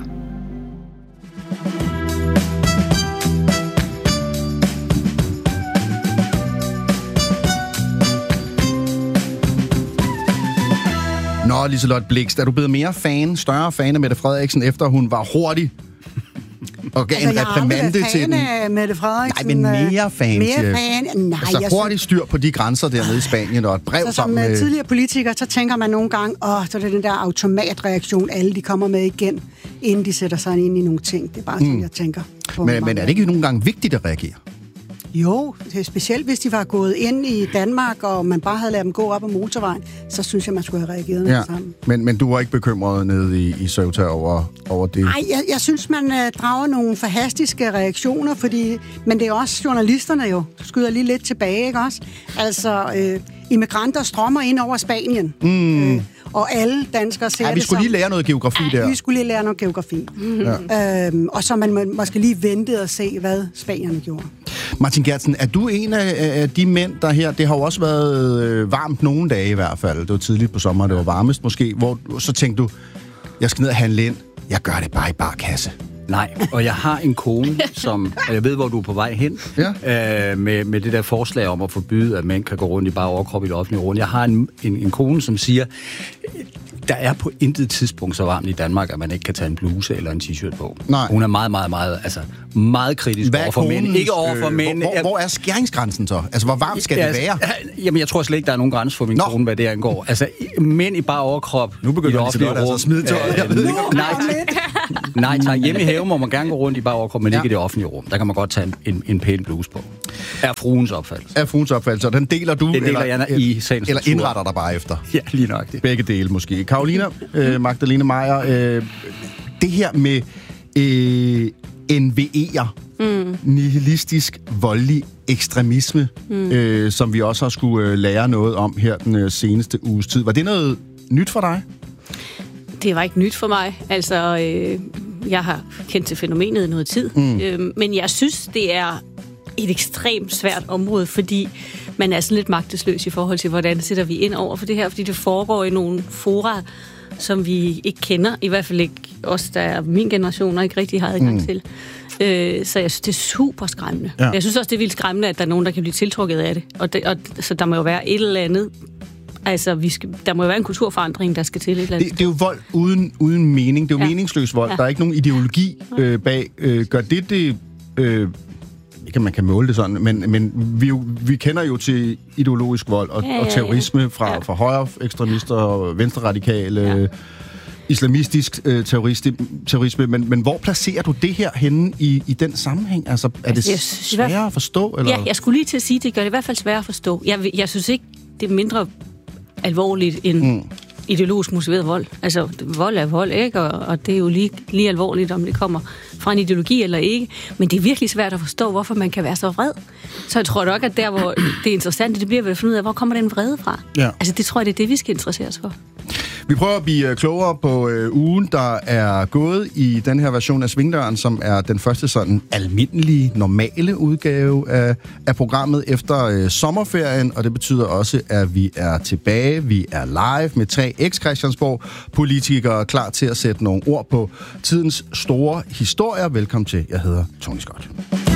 Nå, Liselott Blixt, er du blevet mere fan, større fan af Mette Frederiksen, efter hun var hurtig og gav altså, en reprimande til den? Af Mette Frederiksen. Nej, men mere fan. Mere fan? Nej, altså jeg hurtigt styr på de grænser dernede i Spanien, og et brev så sammen med... med... tidligere politikere, så tænker man nogle gange, åh, så er det den der automatreaktion, alle de kommer med igen, inden de sætter sig ind i nogle ting. Det er bare sådan, mm. jeg tænker. Men, men er det ikke nogle gange vigtigt at reagere? Jo, specielt hvis de var gået ind i Danmark, og man bare havde ladet dem gå op ad motorvejen, så synes jeg, man skulle have reageret med ja. det samme. Men, men du var ikke bekymret nede i, i Ceuta over, over det? Nej, jeg, jeg synes, man uh, drager nogle forhastiske reaktioner, fordi, men det er også journalisterne jo, skyder lige lidt tilbage, ikke også? Altså, øh, immigranter strømmer ind over Spanien. Mm. Øh, og alle danskere ser ja, vi det skulle som, lige lære noget geografi ja, der. vi skulle lige lære noget geografi. Ja. Øhm, og så man måske lige ventede og se, hvad spanierne gjorde. Martin Geertsen, er du en af, af de mænd, der her, det har jo også været øh, varmt nogle dage i hvert fald, det var tidligt på sommeren, det var varmest måske, hvor så tænkte du, jeg skal ned og handle ind, jeg gør det bare i bar kasse. Nej, og jeg har en kone, som, og jeg ved, hvor du er på vej hen, ja. øh, med, med det der forslag om at forbyde, at mænd kan gå rundt i bare overkrop i det offentlige rum. Jeg har en, en, en kone, som siger, der er på intet tidspunkt så varmt i Danmark, at man ikke kan tage en bluse eller en t-shirt på. Nej. Hun er meget, meget, meget, altså, meget kritisk over for mænd. Ikke over for øh, mænd. Hvor, hvor er skæringsgrænsen så? Altså, hvor varmt skal ja, det være? Jamen, jeg tror slet ikke, der er nogen grænse for min Nå. kone, hvad det angår. Altså, mænd i bare overkrop. Nu begynder det offentlige rum. Altså, smide tøjet. Øh, nej, nej, tak. Hjemme i haven må man gerne gå rundt i bare overkrop, men ja. ikke i det offentlige rum. Der kan man godt tage en, en, en pæn bluse på. Er fruens opfattelse. Er fruens opfattelse, og den deler du? Den deler eller, jeg i sagens Eller indretter dig bare efter? Ja, lige nok det. Begge dele måske. Karolina, øh, Magdalene Maier, øh, det her med øh, N V E'er, mm. nihilistisk, voldelig ekstremisme, mm. øh, som vi også har skulle øh, lære noget om her den øh, seneste uges tid. Var det noget nyt for dig? Det var ikke nyt for mig. Altså, øh, jeg har kendt til fænomenet i noget tid. Mm. Øh, men jeg synes, det er et ekstremt svært område, fordi man er sådan lidt magtesløs i forhold til, hvordan sætter vi ind over for det her, fordi det foregår i nogle fora, som vi ikke kender, i hvert fald ikke os, der er min generation, og ikke rigtig har adgang mm. til. Øh, så jeg synes, det er super skræmmende. Ja. Jeg synes også, det er vildt skræmmende, at der er nogen, der kan blive tiltrukket af det. Og, det, og så der må jo være et eller andet. Altså, vi skal, der må jo være en kulturforandring, der skal til et eller andet. Det, det er jo vold uden, uden mening. Det er jo ja. meningsløs vold. Ja. Der er ikke nogen ideologi øh, bag. Øh, gør det det... Øh, ikke, man kan måle det sådan, men, men vi, jo, vi kender jo til ideologisk vold og, ja, ja, ja. og terrorisme fra, ja. fra højre ekstremister og venstreradikale, ja. islamistisk øh, terrorisme, men, men hvor placerer du det her henne i, i den sammenhæng? Altså, er det synes, sværere at forstå? Eller? Ja, jeg skulle lige til at sige, det gør det i hvert fald sværere at forstå. Jeg, jeg synes ikke, det er mindre alvorligt end mm. ideologisk motiveret vold. Altså, vold er vold, ikke? Og, og det er jo lige, lige alvorligt, om det kommer fra en ideologi eller ikke. Men det er virkelig svært at forstå, hvorfor man kan være så vred. Så jeg tror nok, at der, hvor det er interessant, det bliver ved at finde ud af, hvor kommer den vrede fra? Ja. Altså, det tror jeg, det er det, vi skal interessere os for. Vi prøver at blive klogere på øh, ugen, der er gået i den her version af Svingdøren, som er den første sådan almindelige, normale udgave af, af programmet efter øh, sommerferien, og det betyder også, at vi er tilbage, vi er live med tre eks-Christiansborg-politikere klar til at sætte nogle ord på tidens store historier. Velkommen til, jeg hedder Tony Scott.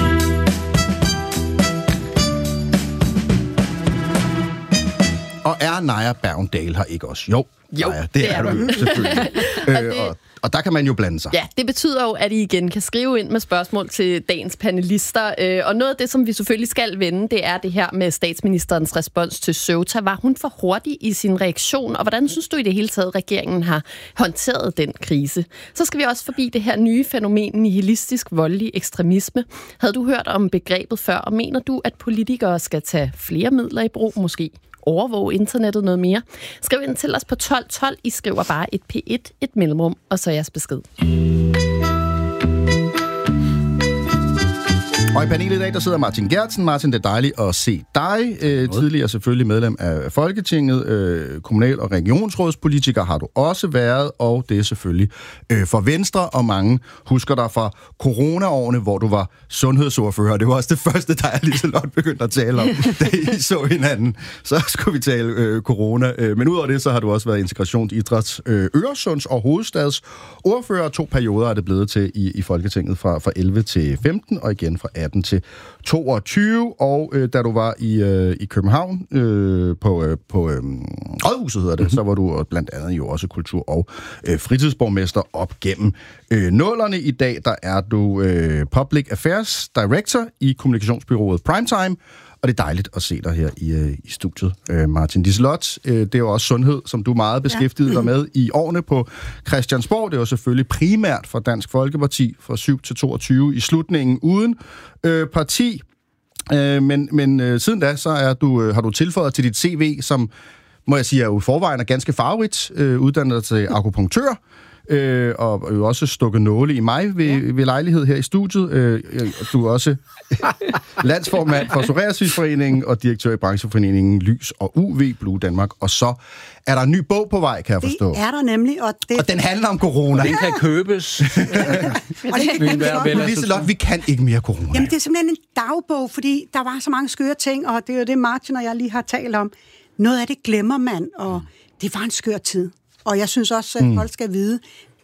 Og er Naja Bergendal her ikke også? Jo, jo Naja, det, det er, er du selvfølgelig. øh, og, det, og, og der kan man jo blande sig. Ja, det betyder jo, at I igen kan skrive ind med spørgsmål til dagens panelister. Øh, og noget af det, som vi selvfølgelig skal vende, det er det her med statsministerens respons til Ceuta. Var hun for hurtig i sin reaktion? Og hvordan synes du i det hele taget, regeringen har håndteret den krise? Så skal vi også forbi det her nye fænomen, nihilistisk voldelig ekstremisme. Havde du hørt om begrebet før, og mener du, at politikere skal tage flere midler i brug, måske overvåge internettet noget mere? Skriv ind til os på tolv tolv. I skriver bare et P et, et mellemrum, og så jeres besked. Og i panelet i dag, der sidder Martin Geertsen. Martin, det er dejligt at se dig. Øh, tidligere selvfølgelig medlem af Folketinget. Øh, kommunal- og regionsrådspolitiker har du også været, og det er selvfølgelig øh, for Venstre, og mange husker dig fra corona-årene, hvor du var sundhedsordfører. Det var også det første, der er lige så godt begyndt at tale om, da I så hinanden. Så skulle vi tale øh, corona. Øh, men udover det, så har du også været integrations-, idræts-, øh, Øresunds- og hovedstads ordfører. To perioder er det blevet til i, i Folketinget fra, fra elleve til femten, og igen fra atten til toogtyve, og øh, da du var i, øh, i København øh, på, øh, på øh, Rådhuset, hedder det, mm-hmm. så var du blandt andet jo også kultur- og øh, fritidsborgmester op gennem øh, nullerne. I dag, der er du øh, Public Affairs Director i kommunikationsbyrået Primetime, og det er dejligt at se dig her i, øh, i studiet, øh, Martin Liselott. Øh, det er jo også sundhed, som du er meget beskæftiget ja. dig med i årene på Christiansborg. Det er jo selvfølgelig primært for Dansk Folkeparti fra syv til toogtyve i slutningen uden øh, parti. Øh, men men øh, siden da, så er du, øh, har du tilføjet til dit C V, som, må jeg sige, er jo i forvejen er ganske farverigt, øh, uddannet til akupunktør. Øh, og jo også stukket nåle i mig ved, ja. ved lejlighed her i studiet. Øh, du er også landsformand for Psoriasisforeningen og direktør i brancheforeningen Lys og U V Blue Danmark. Og så er der en ny bog på vej, kan jeg forstå. Det er der nemlig. Og, det... og den handler om corona. Den kan købes. og det kan være Liselott, vi kan ikke mere corona. Jamen, det er simpelthen en dagbog, fordi der var så mange skøre ting, og det er jo det, Martin og jeg lige har talt om. Noget af det glemmer man, og det var en skør tid. Og jeg synes også, at folk skal vide,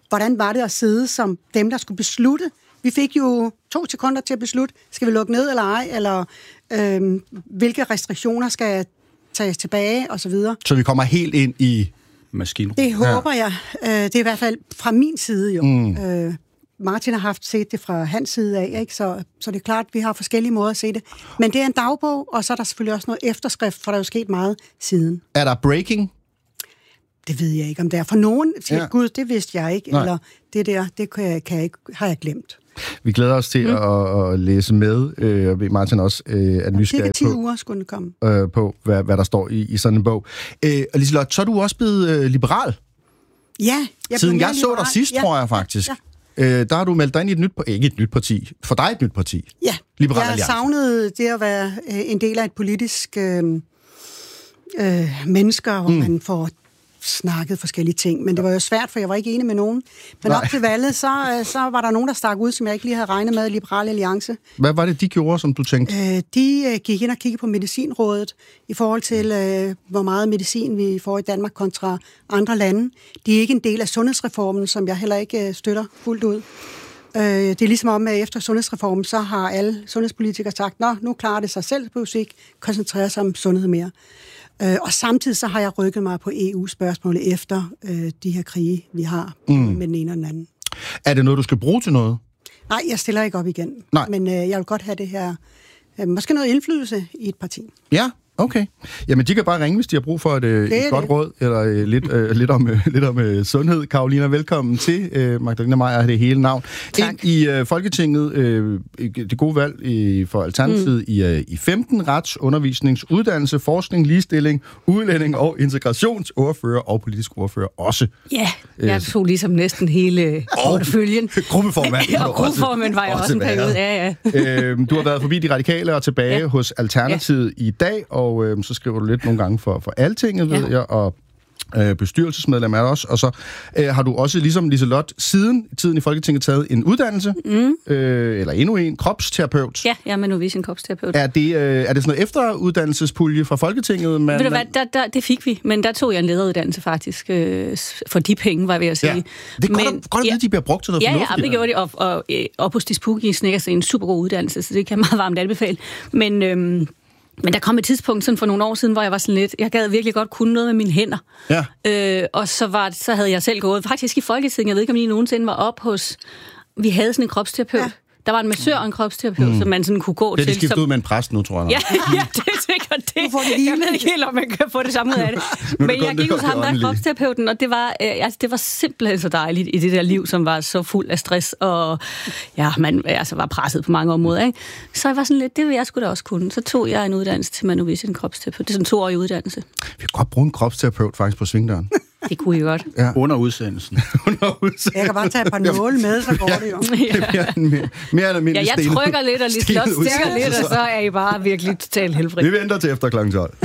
hvordan var det at sidde som dem, der skulle beslutte. Vi fik jo to sekunder til at beslutte, skal vi lukke ned eller ej, eller øh, hvilke restriktioner skal tages tilbage, og så videre. Så vi kommer helt ind i maskinrummet? Det håber ja. jeg. Øh, det er i hvert fald fra min side jo. Mm. Øh, Martin har haft set det fra hans side af, ikke? Så, så det er klart, at vi har forskellige måder at se det. Men det er en dagbog, og så er der selvfølgelig også noget efterskrift, for der er jo sket meget siden. Er der breaking? Det ved jeg ikke, om det er. For nogen siger, ja. Gud, det vidste jeg ikke, Nej. eller det der, det kan jeg, kan jeg ikke, har jeg glemt. Vi glæder os til mm. at, at læse med, øh, og Martin også øh, er nysgerrig på, ti uger skulle den komme. Øh, på hvad, hvad der står i, i sådan en bog. Øh, og Liselotte, så er du også blevet øh, liberal. Ja. Jeg Siden jeg så dig sidst, ja. tror jeg faktisk. Ja. Øh, der har du meldt dig ind i et nyt parti. Ikke et nyt parti. For dig et nyt parti. Ja. Liberal jeg Alliance. savnede det at være øh, en del af et politisk øh, øh, mennesker, hvor mm. man får snakket forskellige ting, men det var jo svært, for jeg var ikke enig med nogen. Men Nej. op til valget, så, så var der nogen, der stak ud, som jeg ikke lige havde regnet med i Liberal Alliance. Hvad var det, de gjorde, som du tænkte? Øh, de øh, gik ind og kiggede på medicinrådet i forhold til, øh, hvor meget medicin vi får i Danmark kontra andre lande. De er ikke en del af sundhedsreformen, som jeg heller ikke øh, støtter fuldt ud. Øh, det er ligesom om, at efter sundhedsreformen, så har alle sundhedspolitikere sagt, nå, nu klarer det sig selv, på ikke koncentrere sig om sundhed mere. Øh, og samtidig så har jeg rykket mig på E U-spørgsmålet efter øh, de her krige, vi har mm. med den ene og den anden. Er det noget, du skal bruge til noget? Nej, jeg stiller ikke op igen. Nej. Men øh, jeg vil godt have det her, øh, måske noget indflydelse i et parti. Ja, okay. Jamen, de kan bare ringe, hvis de har brug for et, øh, et godt råd, eller øh, lidt, øh, lidt om, øh, lidt om øh, sundhed. Carolina, velkommen til. Øh, Magdalena Maier er det hele navn. Tak. Ind i øh, Folketinget, øh, det gode valg i, for Alternativet mm. i, øh, i femten, rets, undervisnings, uddannelse, forskning, ligestilling, udlænding og integrationsordfører og politisk ordfører også. Ja, jeg tog ligesom næsten hele porteføljen. Gruppeformand. Og gruppeformand var jeg også en periode. Ja, ja. øh, du har været forbi De Radikale og tilbage ja. hos Alternativet ja. i dag, og øh, så skriver du lidt nogle gange for, for Altinget, ved ja. jeg, og øh, bestyrelsesmedlem er der også. Og så øh, har du også, ligesom Liselotte, siden tiden i Folketinget taget en uddannelse, mm. øh, eller endnu en, kropsterapeut. Ja, jeg er Manovisian kropsterapeut. Er det, øh, er det sådan noget efteruddannelsespulje fra Folketinget? Man, Ved du hvad, der, der, det fik vi, men der tog jeg en lederuddannelse faktisk, øh, for de penge, var jeg ved at sige. Ja. Det er godt, men, godt ja, at de bliver brugt til noget ja, fornuftigt. Ja, det gjorde de, og, og, og, og hos Dispugi Snickers er en super god uddannelse, så det kan jeg meget varmt anbefale. Men... Øh, Men der kom et tidspunkt sådan for nogle år siden, hvor jeg var sådan lidt, jeg gad virkelig godt kunne noget med mine hænder. Ja. Øh, og så, var, så havde jeg selv gået, faktisk i Folketinget, jeg ved ikke, om I nogensinde var op hos, vi havde sådan en kropsterapeut. Ja. Der var en massør og en kropsterapeut, mm. som man sådan kunne gå det, til. Det er de skiftet som... ud med en præst nu, tror jeg. Ja, ja, det er sikkert det. Jeg ved ikke helt, om man kan få det samme ud af det. Men jeg gik hos ham, der er kropsterapeuten, og det var, øh, altså, det var simpelthen så dejligt i det der liv, som var så fuld af stress, og ja, man altså, var presset på mange områder. Ikke? Så jeg var sådan lidt, det vil jeg sgu da også kunne. Så tog jeg en uddannelse til Manovisian kropsterapeut. Det er sådan en toårig uddannelse. Vi kan godt bruge en kropsterapeut faktisk på svingdøren. Det kunne I godt. Ja. Under udsendelsen. Under udsendelsen. Jeg kan bare tage et par nåle med, så går det jo. Ja. mere, mere eller mindre ja, jeg sten, trykker lidt, og lige slot stikker lidt, og så er I bare virkelig totalt helbred. Vi venter til efter klokken tolv.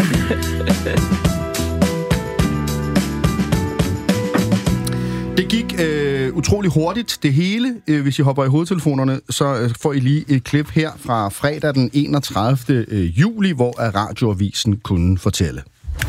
Det gik øh, utrolig hurtigt, det hele. Øh, hvis I hopper i hovedtelefonerne, så øh, får I lige et klip her fra fredag den enogtredivte juli, hvor Radioavisen kunne fortælle.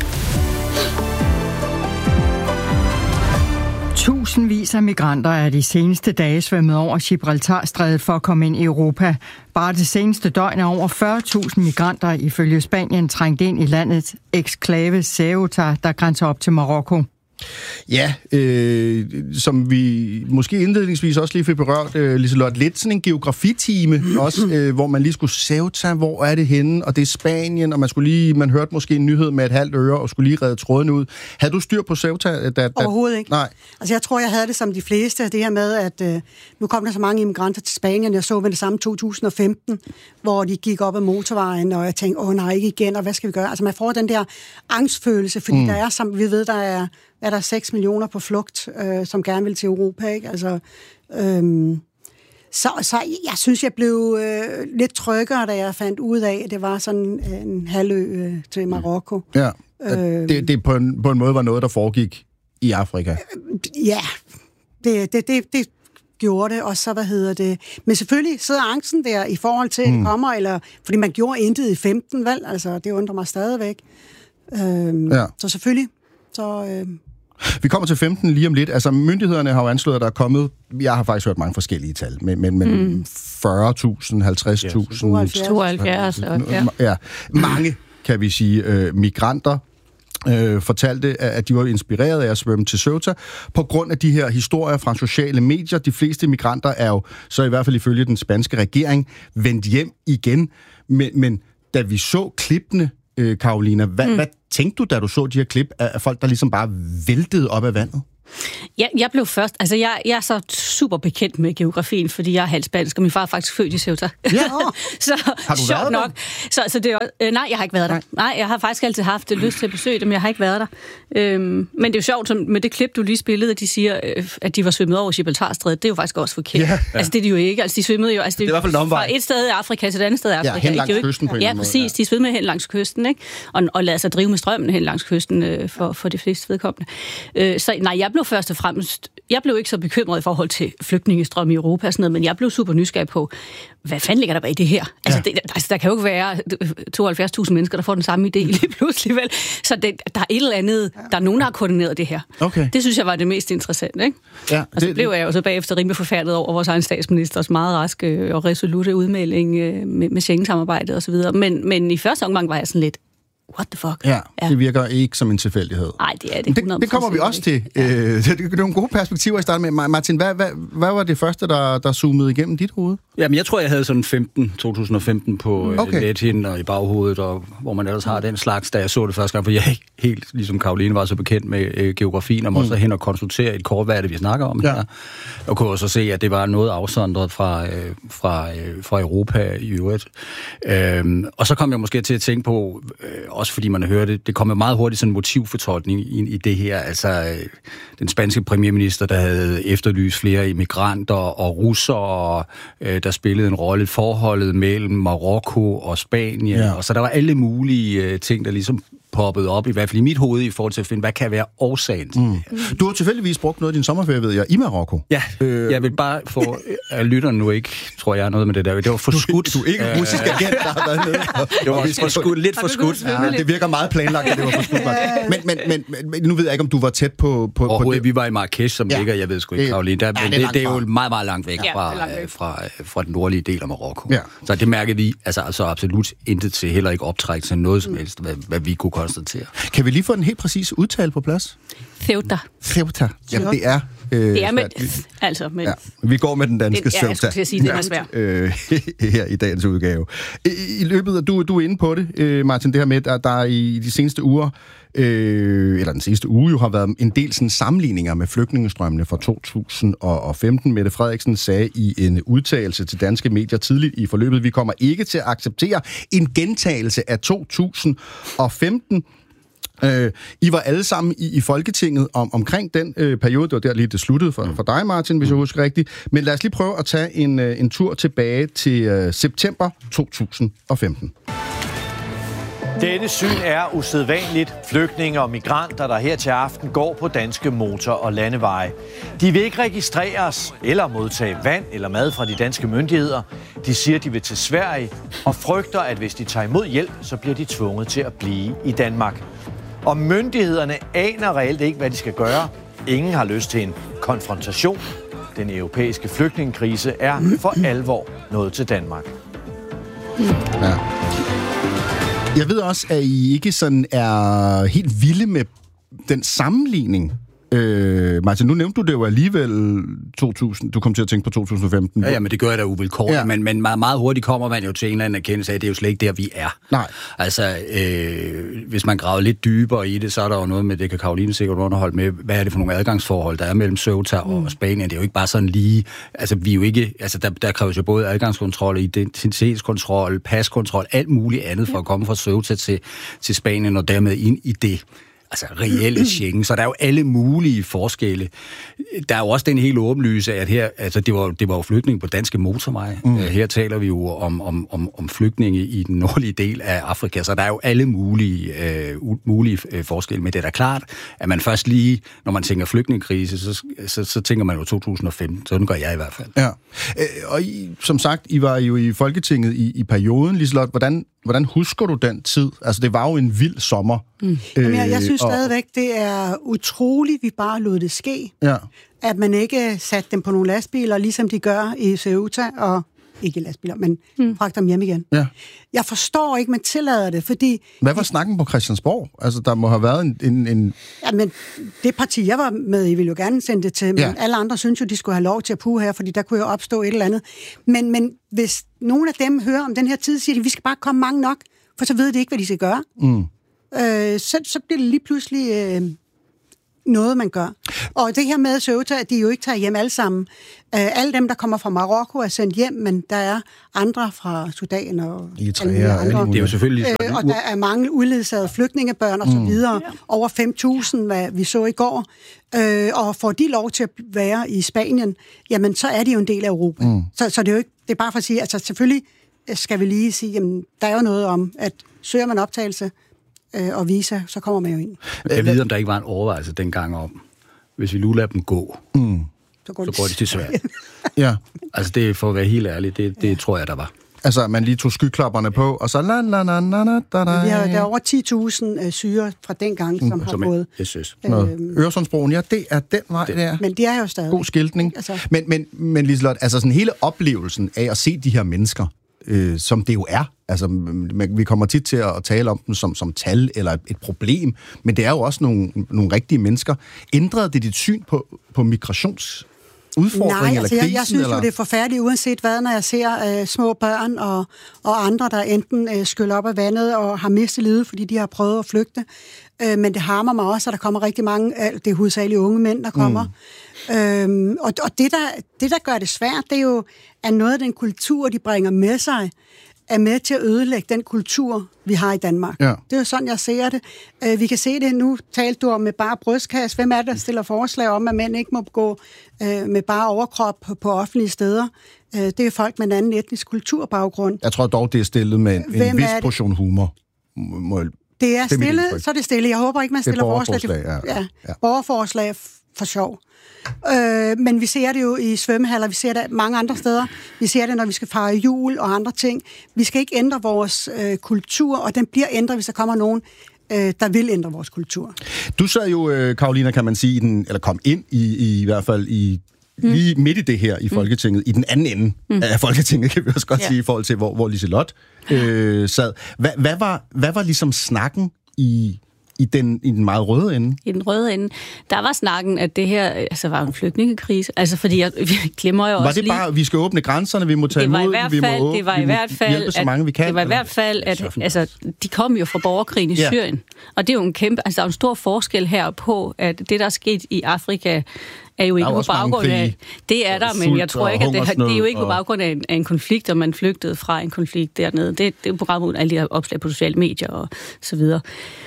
Tusindvis af migranter er de seneste dage svømmet over Gibraltarstrædet for at komme ind i Europa. Bare det seneste døgn er over fyrre tusind migranter ifølge Spanien trængt ind i landets eksklave Ceuta, der grænser op til Marokko. Ja, øh, som vi måske indledningsvis også lige fik berørt, øh, Liselotte, lidt sådan en geografitime også, øh, hvor man lige skulle Ceuta, hvor er det henne, og det er Spanien, og man skulle lige, man hørte måske en nyhed med et halvt øre, og skulle lige redde tråden ud. Havde du styr på Ceuta? Da, da... Overhovedet ikke. Nej. Altså jeg tror, jeg havde det som de fleste, det her med, at øh, nu kom der så mange immigranter til Spanien, jeg så med det samme to tusind og femten, hvor de gik op ad motorvejen, og jeg tænkte, åh nej, ikke igen, og hvad skal vi gøre? Altså man får den der angstfølelse, fordi mm. der er, som vi ved, der er er der seks millioner på flugt, øh, som gerne vil til Europa, ikke? Altså, øhm, så, så jeg synes, jeg blev øh, lidt tryggere, da jeg fandt ud af, at det var sådan en halvø øh, til Marokko. Ja, øh, det, det på, en, på en måde var noget, der foregik i Afrika. Øh, ja, det, det, det, det gjorde det, og så, hvad hedder det... Men selvfølgelig sidder angsten der i forhold til, at det kommer, eller... Fordi man gjorde intet i femten, vel? Altså, det undrer mig stadigvæk. Øh, ja. Så selvfølgelig... Så, øh, Vi kommer til femten lige om lidt. Altså, myndighederne har jo anslået, at der er kommet... Jeg har faktisk hørt mange forskellige tal, men, men, men mm. fyrre tusind, halvtreds tusind... tooghalvfjerds. Ja. ja. Mange, kan vi sige, øh, migranter, øh, fortalte, at de var inspireret af at svømme til Ceuta på grund af de her historier fra sociale medier. De fleste migranter er jo, så i hvert fald ifølge den spanske regering, vendt hjem igen. Men, men da vi så klippene, øh, Carolina, hvad, mm. hvad tænkte du, da du så de her klip af folk, der ligesom bare væltede op af vandet? Jeg, jeg blev først, altså jeg, jeg er så super bekendt med geografien, fordi jeg er halvt spansk, og min far er faktisk født i Ceuta. Ja. så har du været nok. Så, så det er, øh, nej, jeg har ikke været der. Nej. nej, jeg har faktisk altid haft lyst til at besøge dem, men jeg har ikke været der. Øhm, men det er jo sjovt, som med det klip, du lige spillede, at de siger, øh, at de var svømmet over Gibraltarstrædet. Det er jo faktisk også forkert. Ja. Altså det er de jo ikke. Altså de svømmede jo, altså, det, det er i hvert fald fra et sted i Afrika til et andet sted i Afrika. Ja, hen langs ikke? kysten på en Ja, måde. præcis. De svømmede hen langs kysten, ikke? Og, og lader sig drive med strømmen hen langs kysten øh, for, for de fleste vedkommende. Øh, så nej, jeg blev først og fremmest Jeg blev ikke så bekymret i forhold til flygtningestrøm i Europa og sådan noget, men jeg blev super nysgerrig på, hvad fanden ligger der bag det her? Altså, ja. det, altså der kan jo ikke være tooghalvfjerds tusind mennesker, der får den samme idé lige pludselig, vel? Så det, der er et eller andet, der er nogen, der har koordineret det her. Okay. Det synes jeg var det mest interessante, ikke? Ja, og så det, blev jeg jo så bagefter rimelig forfærdet over vores egen statsministers meget raske og resolute udmelding med, med Schengen-samarbejdet og så videre. Men, men i første omgang var jeg sådan lidt, what the fuck? Ja, ja, det virker ikke som en tilfældighed. Nej, det er det. Det, det kommer vi også til. Ja. Øh, det er nogle gode perspektiver i starten med. Martin, hvad, hvad, hvad var det første, der, der zoomede igennem dit hoved? Jamen, jeg tror, jeg havde sådan femten, to tusind og femten på okay. nethinden og i baghovedet, og hvor man ellers har den slags, da jeg så det første gang, for jeg ikke helt, ligesom Caroline, var så bekendt med øh, geografien, og måtte mm. så hen og konsultere et kort, hvad er det, vi snakker om ja. her. Og kunne også se, at det var noget afsondret fra, øh, fra, øh, fra Europa i øvrigt. Øhm, og så kom jeg måske til at tænke på, øh, også fordi man hørte det, det kom meget hurtigt sådan en motivfortolkning i, i det her. Altså, øh, den spanske premierminister, der havde efterlyst flere immigranter og russere, øh, der spillede en rolle i forholdet mellem Marokko og Spanien. Ja. Og så der var alle mulige øh, ting, der ligesom poppet op, i hvert fald i mit hoved, i forhold til at finde, hvad kan være årsagen til mm. Du har tilfældigvis brugt noget af din sommerferie, ved jeg, i Marokko. Ja, øh, jeg vil bare få at lytteren nu ikke, tror jeg, noget med det der. Det var for skudt. Du er ikke en russisk agent, der har været nede. Det var for skudt, lidt for skudt. Ja, det virker meget planlagt, at det var for skudt. Men, men, men, men nu ved jeg ikke, om du var tæt på... på Overhovedet, på vi var i Marrakesh, som ja. ligger, jeg ved sgu ikke, Caroline, der, ja, det, det, det er jo meget, meget langt væk ja, fra, langt fra, fra den nordlige del af Marokko. Ja. Så det mærkede vi altså, altså absolut intet til, heller ikke optræk til noget som helst, hvad, hvad vi kunne konstatere. Kan vi lige få den helt præcise udtale på plads? Ceuta. Ceuta. Jamen, det er... Øh, det er med... Altså, men... Ja, vi går med den danske Ceuta. Ja, jeg skulle til at sige, det er svært. Øh, her i dagens udgave. I, i løbet af... Du, du er inde på det, øh, Martin, det her med, at der i de seneste uger, øh, eller den seneste uge jo, har været en del sådan, sammenligninger med flygtningestrømmene fra to tusind og femten. Mette Frederiksen sagde i en udtalelse til danske medier tidligt i forløbet, vi kommer ikke til at acceptere en gentagelse af to tusind og femten. Øh, I var alle sammen i, i Folketinget om, omkring den øh, periode. Det var der lige det sluttede for, for dig, Martin, hvis jeg husker rigtigt. Men lad os lige prøve at tage en, øh, en tur tilbage til øh, september to tusind og femten. Dette syn er usædvanligt. Flygtninge og migranter, der her til aften går på danske motor- og landeveje. De vil ikke registreres eller modtage vand eller mad fra de danske myndigheder. De siger, de vil til Sverige og frygter, at hvis de tager imod hjælp, så bliver de tvunget til at blive i Danmark. Og myndighederne aner reelt ikke, hvad de skal gøre. Ingen har lyst til en konfrontation. Den europæiske flygtningekrise er for alvor nået til Danmark. Ja. Jeg ved også, at I ikke sådan er helt vilde med den sammenligning. Øh, Martin, nu nævnte du det jo alligevel to tusind. Du kom til at tænke på to tusind og femten. Ja, ja, men det gør jeg da uvilkårligt. Ja. Men, men meget, meget hurtigt kommer man jo til en eller anden erkendelse af, at det er jo slet ikke der, vi er. Nej. Altså, øh, hvis man graver lidt dybere i det, så er der jo noget med, det kan Caroline sikkert underholde med, hvad er det for nogle adgangsforhold, der er mellem Ceuta mm. og Spanien. Det er jo ikke bare sådan lige... Altså, vi er jo ikke... Altså, der, der kræves jo både adgangskontrol, identitetskontrol, paskontrol, alt muligt andet for at komme fra Ceuta til, til Spanien og dermed ind i det. Altså reelle Schengen, så der er jo alle mulige forskelle. Der er jo også den helt åbenlyse, at her, altså det var, det var jo flygtninge på danske motorveje. Mm. Her taler vi jo om, om, om, om flygtninge i den nordlige del af Afrika, så der er jo alle mulige, øh, mulige øh, forskelle. Men det er da klart, at man først lige, når man tænker flygtningekrise, så, så, så tænker man jo to tusind og femten. Sådan gør jeg i hvert fald. Ja, øh, og I, som sagt, I var jo i Folketinget i, i perioden, Liselott. Hvordan hvordan husker du den tid? Altså, det var jo en vild sommer. Mm. Øh, Jamen, jeg, jeg synes og, stadigvæk, det er utroligt, vi bare lod det ske. Ja. At man ikke satte dem på nogle lastbiler, ligesom de gør i Ceuta, og ikke lastbiler, men mm. fragter dem hjem igen. Ja. Jeg forstår ikke, man tillader det, fordi... Hvad var snakken på Christiansborg? Altså, der må have været en... en, en... Ja, men det parti, jeg var med i, ville jo gerne sende det til, men ja. alle andre synes jo, de skulle have lov til at puge her, fordi der kunne jo opstå et eller andet. Men, men hvis nogle af dem hører om den her tid, siger de, vi skal bare komme mange nok, for så ved de ikke, hvad de skal gøre. Mm. Øh, så, så bliver det lige pludselig... Øh, noget, man gør. Og det her med Ceuta, at de jo ikke tager hjem alle sammen. Uh, alle dem, der kommer fra Marokko, er sendt hjem, men der er andre fra Sudan og Eritrea, andre. Det er jo selvfølgelig... Uh, og der er mange uledsagede flygtningebørn og så videre. Mm. Over fem tusind, hvad vi så i går. Uh, og får de lov til at være i Spanien, jamen så er de jo en del af Europa. Mm. Så, så det er jo ikke... Det er bare for at sige, altså selvfølgelig skal vi lige sige, jamen der er jo noget om, at søger man optagelse, og visa, så kommer man jo ind. Jeg ved, om der ikke var en overvejelse dengang om, hvis vi nu lader dem gå, mm. så går, så går de til Sverige. Ja. Altså det, for at være helt ærlig, det, det ja. tror jeg, der var. Altså, man lige tog skyklapperne på, og så la la la la la da da. Vi har, der er over ti tusind uh, syre fra dengang, som mm. har gået. Jeg synes. Øhm, Øresundsbroen, ja, det er den vej, det der. Men det er jo stadig. God skiltning. Altså. Men, men, men Liselotte, altså sådan hele oplevelsen af at se de her mennesker, øh, som det jo er. Altså, vi kommer tit til at tale om dem som, som tal eller et problem, men det er jo også nogle, nogle rigtige mennesker. Ændrede det dit syn på, på migrations udfordring Nej, eller altså, krisen? jeg, jeg synes eller? jo, det er forfærdeligt, uanset hvad, når jeg ser øh, små børn og, og andre, der enten øh, skyller op af vandet og har mistet livet, fordi de har prøvet at flygte. Øh, men det harmer mig også, at der kommer rigtig mange, øh, det er hovedsageligt unge mænd, der kommer. Mm. Øhm, og og det, der, det, der gør det svært, det er jo, at noget af den kultur, de bringer med sig, er med til at ødelægge den kultur, vi har i Danmark. Ja. Det er jo sådan, jeg ser det. Uh, vi kan se det nu, talte du om med bare brystkasse. Hvem er det, der stiller forslag om, at mænd ikke må gå uh, med bare overkrop på, på offentlige steder? Uh, det er folk med en anden etnisk kulturbaggrund. Jeg tror dog, det er stillet med en, en vis portion humor. Må, det er stille, så er det stille. Jeg håber ikke, man stiller forslag. forslag ja. Ja, ja. Borgerforslag for sjov. Øh, men vi ser det jo i svømmehaller, vi ser det mange andre steder. Vi ser det, når vi skal fejre jul og andre ting. Vi skal ikke ændre vores øh, kultur, og den bliver ændret, hvis der kommer nogen, øh, der vil ændre vores kultur. Du sad jo, øh, Carolina, kan man sige, i den, eller kom ind i, i, i hvert fald i mm. lige midt i det her i Folketinget, mm. i den anden ende mm. af Folketinget, kan vi også godt ja. sige, i forhold til, hvor, hvor Liselotte øh, sad. Hva, hvad, var, hvad var ligesom snakken i... I den, I den meget røde ende? I den røde ende. Der var snakken, at det her altså, var en flygtningekrise. Altså, fordi jeg, vi glemmer jo var også det bare, lige, vi skal åbne grænserne, vi må tage imod, vi må, åbne, det var i hvert fald, hjælpe så mange, vi kan? Det var i hvert fald, at altså, de kom jo fra borgerkrigen i ja. Syrien. Og det er jo en kæmpe, altså der er en stor forskel her på, at det, der er sket i Afrika, er jo ikke på baggrund af... Det er der, men jeg tror ikke, at det, det er jo ikke på baggrund af en, af en konflikt, og man flygtede fra en konflikt dernede. Det, det er på baggrund af alle de her opslag på sociale medier og så videre.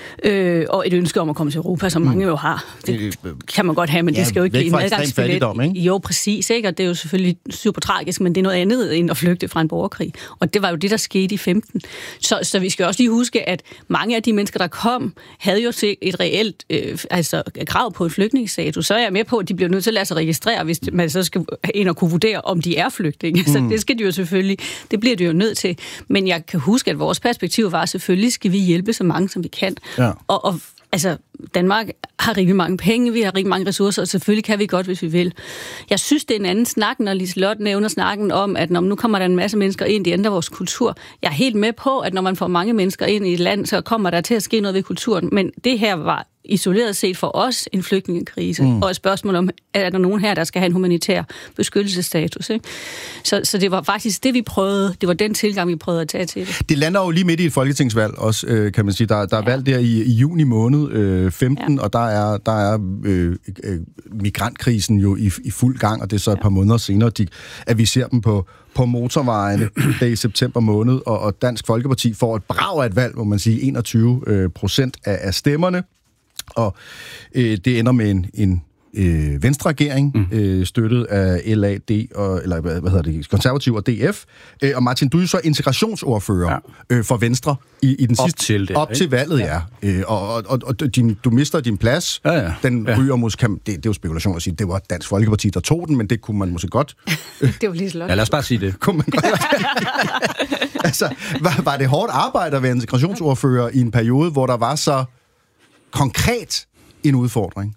Øh, og et ønske om at komme til Europa, som mange jo har. Det kan man godt have, men ja, det skal jo ikke blive en adgangsbillet. Jo, præcis, ikke? Og det er jo selvfølgelig super tragisk, men det er noget andet end at flygte fra en borgerkrig. Og det var jo det, der skete i femten. Så, så vi skal også lige huske, at mange af de mennesker, der kom, havde jo et reelt øh, altså, krav på et flygtningsstatus. Så er jeg med på, at de bliver nødt til at lade sig registrere, hvis man så skal ind og kunne vurdere, om de er flygtninge. Mm. Så det skal de jo selvfølgelig, det bliver de jo nødt til. Men jeg kan huske, at vores perspektiv var, selvfølgelig skal vi hjælpe så mange, som vi kan. Ja. Og, og altså, Danmark har rigtig mange penge, vi har rigtig mange ressourcer, og selvfølgelig kan vi godt, hvis vi vil. Jeg synes, det er en anden snak, når Liselotte nævner snakken om, at når nu kommer der en masse mennesker ind, de ændrer vores kultur. Jeg er helt med på, at når man får mange mennesker ind i et land, så kommer der til at ske noget ved kulturen. Men det her var isoleret set for os en flygtningekrise, mm. og et spørgsmål om, er der nogen her, der skal have en humanitær beskyttelsesstatus. Ikke? Så, så det var faktisk det, vi prøvede, det var den tilgang, vi prøvede at tage til det. Det lander jo lige midt i et folketingsvalg også, øh, kan man sige. Der, der er ja. valg der i, i juni måned øh, femten, ja. og der er, der er øh, øh, migrantkrisen jo i, i fuld gang, og det er så et par ja. måneder senere, de, at vi ser dem på på motorvejene der i september måned, og, og Dansk Folkeparti får et brag af et valg, hvor man siger enogtyve procent af, af stemmerne, og øh, det ender med en, en øh, venstreregering, mm. øh, støttet af L A D, og, eller hvad, hvad hedder det, konservativ og D F. Øh, og Martin, du er så integrationsordfører ja. øh, for Venstre i, i den op sidste... til det, op til valget, ja. ja. Øh, og og, og din, du mister din plads. Ja, ja. Den ja. ryger måske... Det, det er jo spekulation at sige, det var Dansk Folkeparti, der tog den, men det kunne man måske godt... det var lige så ja, lad os bare sige det. Kunne man godt... altså, var, var det hårdt arbejde at være integrationsordfører i en periode, hvor der var så konkret en udfordring?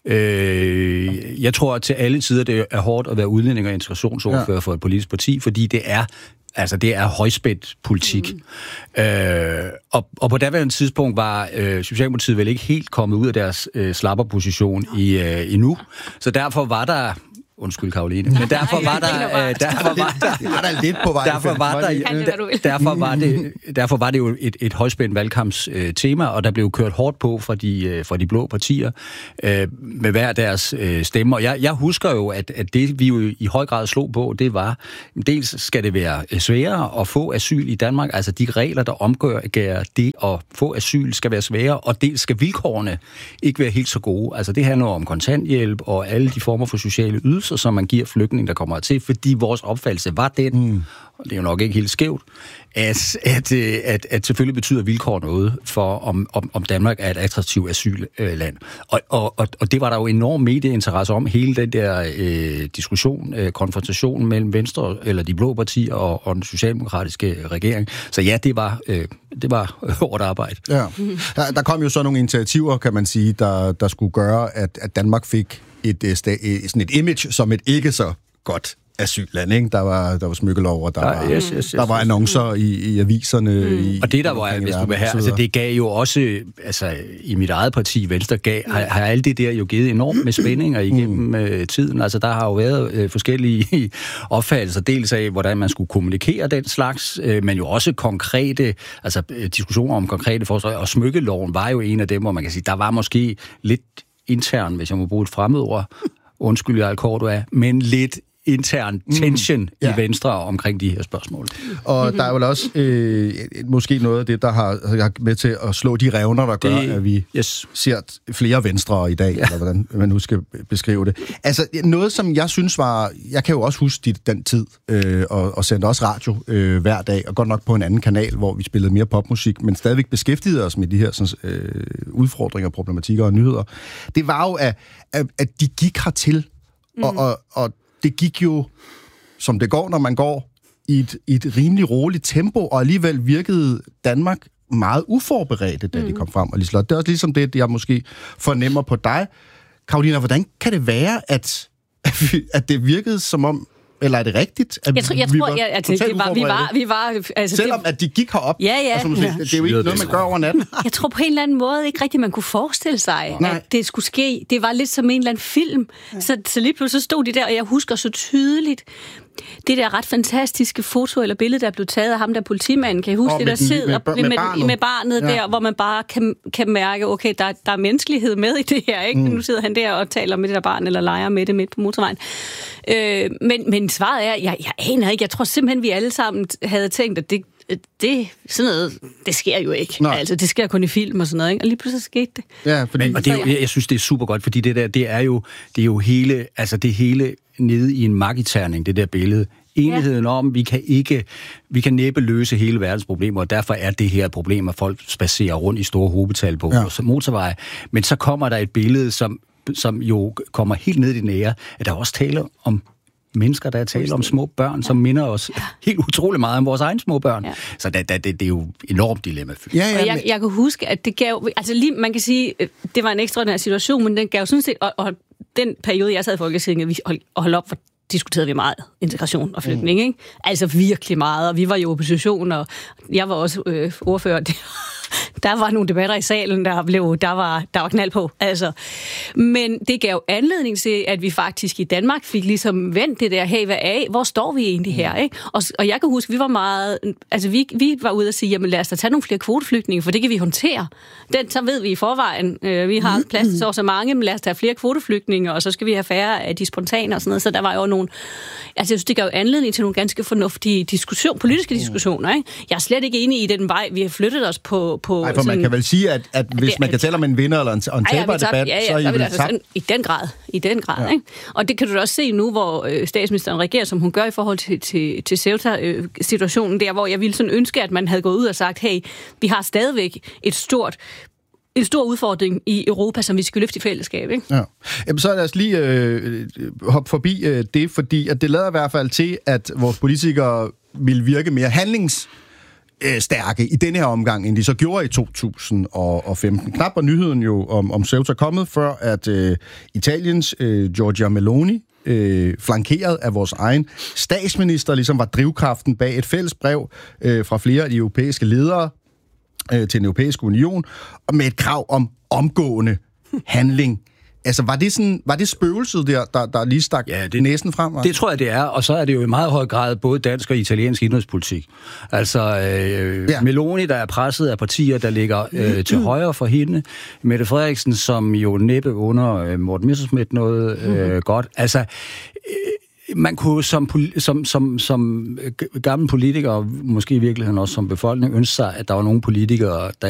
Øh, jeg tror, at til alle tider, det er hårdt at være udlænding og integrationsordfører ja. for et politisk parti, fordi det er altså det er højspændt politik. Mm. Øh, og, og på daværende tidspunkt var øh, Socialdemokratiet vel ikke helt kommet ud af deres øh, slapperposition i, øh, endnu. Så derfor var der... Undskyld, Karoline. Men derfor var der... Øh, derfor var der, var der lidt på vej. Derfor var der... Derfor var det, derfor var det jo et, et højspændt valgkampstema, og der blev kørt hårdt på fra de, fra de blå partier øh, med hver deres øh, stemmer. Jeg, jeg husker jo, at, at det, vi jo i høj grad slog på, det var, dels skal det være sværere at få asyl i Danmark, altså de regler, der omgør det at få asyl, skal være sværere, og dels skal vilkårene ikke være helt så gode. Altså det handler om kontanthjælp og alle de former for sociale ydelser, som man giver flygtninge, der kommer til, fordi vores opfattelse var den, mm. og det er jo nok ikke helt skævt, at, at, at, at selvfølgelig betyder vilkår noget for, om, om, om Danmark er et attraktivt asylland. Og, og, og det var der jo enorm medieinteresse om, hele den der øh, diskussion, øh, konfrontation mellem Venstre, eller de blå partier og, og den socialdemokratiske regering. Så ja, det var, øh, det var hårdt arbejde. Ja. Der, der kom jo så nogle initiativer, kan man sige, der, der skulle gøre, at, at Danmark fik et, et, sådan et image som et ikke så godt asylland, ikke? Der var, der var smykkelov, og der, ja, var, yes, yes, yes, der var annoncer i, i aviserne. Mm. I, og det der var, hvis du vil have, altså det gav jo også, altså i mit eget parti, Venstre, gav, har, har alt det der jo givet enormt med spændinger igennem mm. tiden. Altså der har jo været øh, forskellige opfattelser, dels af, hvordan man skulle kommunikere den slags, øh, men jo også konkrete, altså diskussioner om konkrete forslag, og smykkeloven var jo en af dem, hvor man kan sige, der var måske lidt intern, hvis jeg må bruge et fremmedord, undskyld, jeg er Cordua, men lidt intern tension mm, ja. i Venstre omkring de her spørgsmål. Og der er jo også øh, måske noget af det, der har, har med til at slå de revner, der gør, det, at vi yes. ser flere Venstre i dag, ja. eller hvordan man nu skal beskrive det. Altså, noget som jeg synes var... Jeg kan jo også huske de, den tid, øh, og, og sendte også radio øh, hver dag, og godt nok på en anden kanal, hvor vi spillede mere popmusik, men stadigvæk beskæftigede os med de her sådan, øh, udfordringer, problematikker og nyheder. Det var jo, at, at, at de gik hertil, mm. og, og, og det gik jo, som det går, når man går, i et, i et rimelig roligt tempo, og alligevel virkede Danmark meget uforberedte, da mm. de kom frem. Og Liselott, det er også ligesom det, jeg måske fornemmer på dig. Karolina, hvordan kan det være, at, at det virkede som om, eller er det rigtigt, at jeg tror, jeg vi tror, var jeg, altså, det var, vi var, vi var, altså, selvom det, at de gik herop, ja, ja. Altså, ja. det er jo ikke noget, man gør over natten. Jeg tror på en eller anden måde ikke rigtigt, man kunne forestille sig, Nej. at det skulle ske. Det var lidt som en eller anden film. Ja. Så, så lige pludselig stod de der, og jeg husker så tydeligt, det der ret fantastiske foto eller billede, der blev taget af ham der politimanden, kan I huske oh, det, der sidder med, med, med, barnet, med barnet ja. der, hvor man bare kan, kan mærke, okay, der, der er menneskelighed med i det her, ikke? Mm. Nu sidder han der og taler med det der barn, eller leger med det midt på motorvejen. Øh, men, men svaret er, jeg, jeg aner ikke, jeg tror simpelthen, vi alle sammen havde tænkt, at det, det, sådan noget, det sker jo ikke. Nej. Altså, det sker kun i film og sådan noget, ikke? Og lige pludselig skete det. Ja, fordi, men, og det er jo, jeg synes, det er super godt, fordi det der, det er jo, det er jo hele, altså det hele nede i en magiterning, det der billede. Enigheden ja. om, vi kan ikke, vi kan næppe løse hele verdens problemer, og derfor er det her problem, at folk spacerer rundt i store hovedtal på ja. motorveje. Men så kommer der et billede, som, som jo kommer helt ned i det nære, at der også taler om mennesker, der taler om små børn, som minder os ja. helt utrolig meget om vores egne små børn. Ja. Så det, det, det er jo enormt dilemmafyldt. Ja, ja, og jeg, jeg kan huske, at det gav... Altså lige, man kan sige, det var en ekstraordinær situation, men den gav sådan set... Og, og den periode, jeg sad i Folketinget, vi holdt, og holdt op for diskuterede vi meget integration og flygtning, mm. ikke? Altså virkelig meget, og vi var jo opposition, og jeg var også øh, ordfører. Der var nogle debatter i salen, der blev, der var, der var knald på, altså. Men det gav anledning til, at vi faktisk i Danmark fik ligesom vendt det der, hey, hvad er, hvor står vi egentlig her, ikke? Og, og jeg kan huske, vi var meget, altså vi, vi var ude og sige, jamen lad os da tage nogle flere kvoteflygtninge, for det kan vi håndtere. Den, så ved vi i forvejen, øh, vi har plads til så, så mange, men lad os tage flere kvoteflygtninge, og så skal vi have færre af de spontane og sådan noget, så der var jo nogle, altså jeg synes, det gav anledning til nogle ganske fornuftige diskussion, politiske diskussioner, ikke? Jeg er slet ikke enig i den vej, vi har flyttet os på, på, Ej, for man kan vel sige, at, at hvis det, man kan tale om en vinder eller en, en taberdebat, ja, ja, så er I vel altså tabt. I den grad, i den grad. Ja. Ikke? Og det kan du da også se nu, hvor øh, statsministeren regerer, som hun gør i forhold til, til, til Ceuta-situationen, der hvor jeg ville sådan ønske, at man havde gået ud og sagt, hey, vi har stadigvæk et stort en stor udfordring i Europa, som vi skal løfte i fællesskab, ikke? Ja. Jamen, så lad os lige øh, hoppe forbi øh, det, fordi at det lader i hvert fald til, at vores politikere vil virke mere handlingsstærke i denne her omgang, end de så gjorde i to tusind og femten. Knap var nyheden jo om, om Ceuta kommet, før at øh, Italiens øh, Giorgia Meloni, øh, flankeret af vores egen statsminister, ligesom var drivkraften bag et fælles brev øh, fra flere af de europæiske ledere til den europæiske union, og med et krav om omgående handling. Altså, var det sådan, var det spøgelset der, der, der lige stak ja, det, næsen frem? Det tror jeg, det er, og så er det jo i meget høj grad både dansk og italiensk indrigspolitik. Altså, øh, ja. Meloni, der er presset af partier, der ligger øh, til højre for hende. Mette Frederiksen, som jo næppe under øh, Morten Messerschmidt noget øh, mm-hmm. godt. Altså, øh, man kunne som, som, som, som gammel politiker, og måske i virkeligheden også som befolkning, ønske sig, at der var nogle politikere, der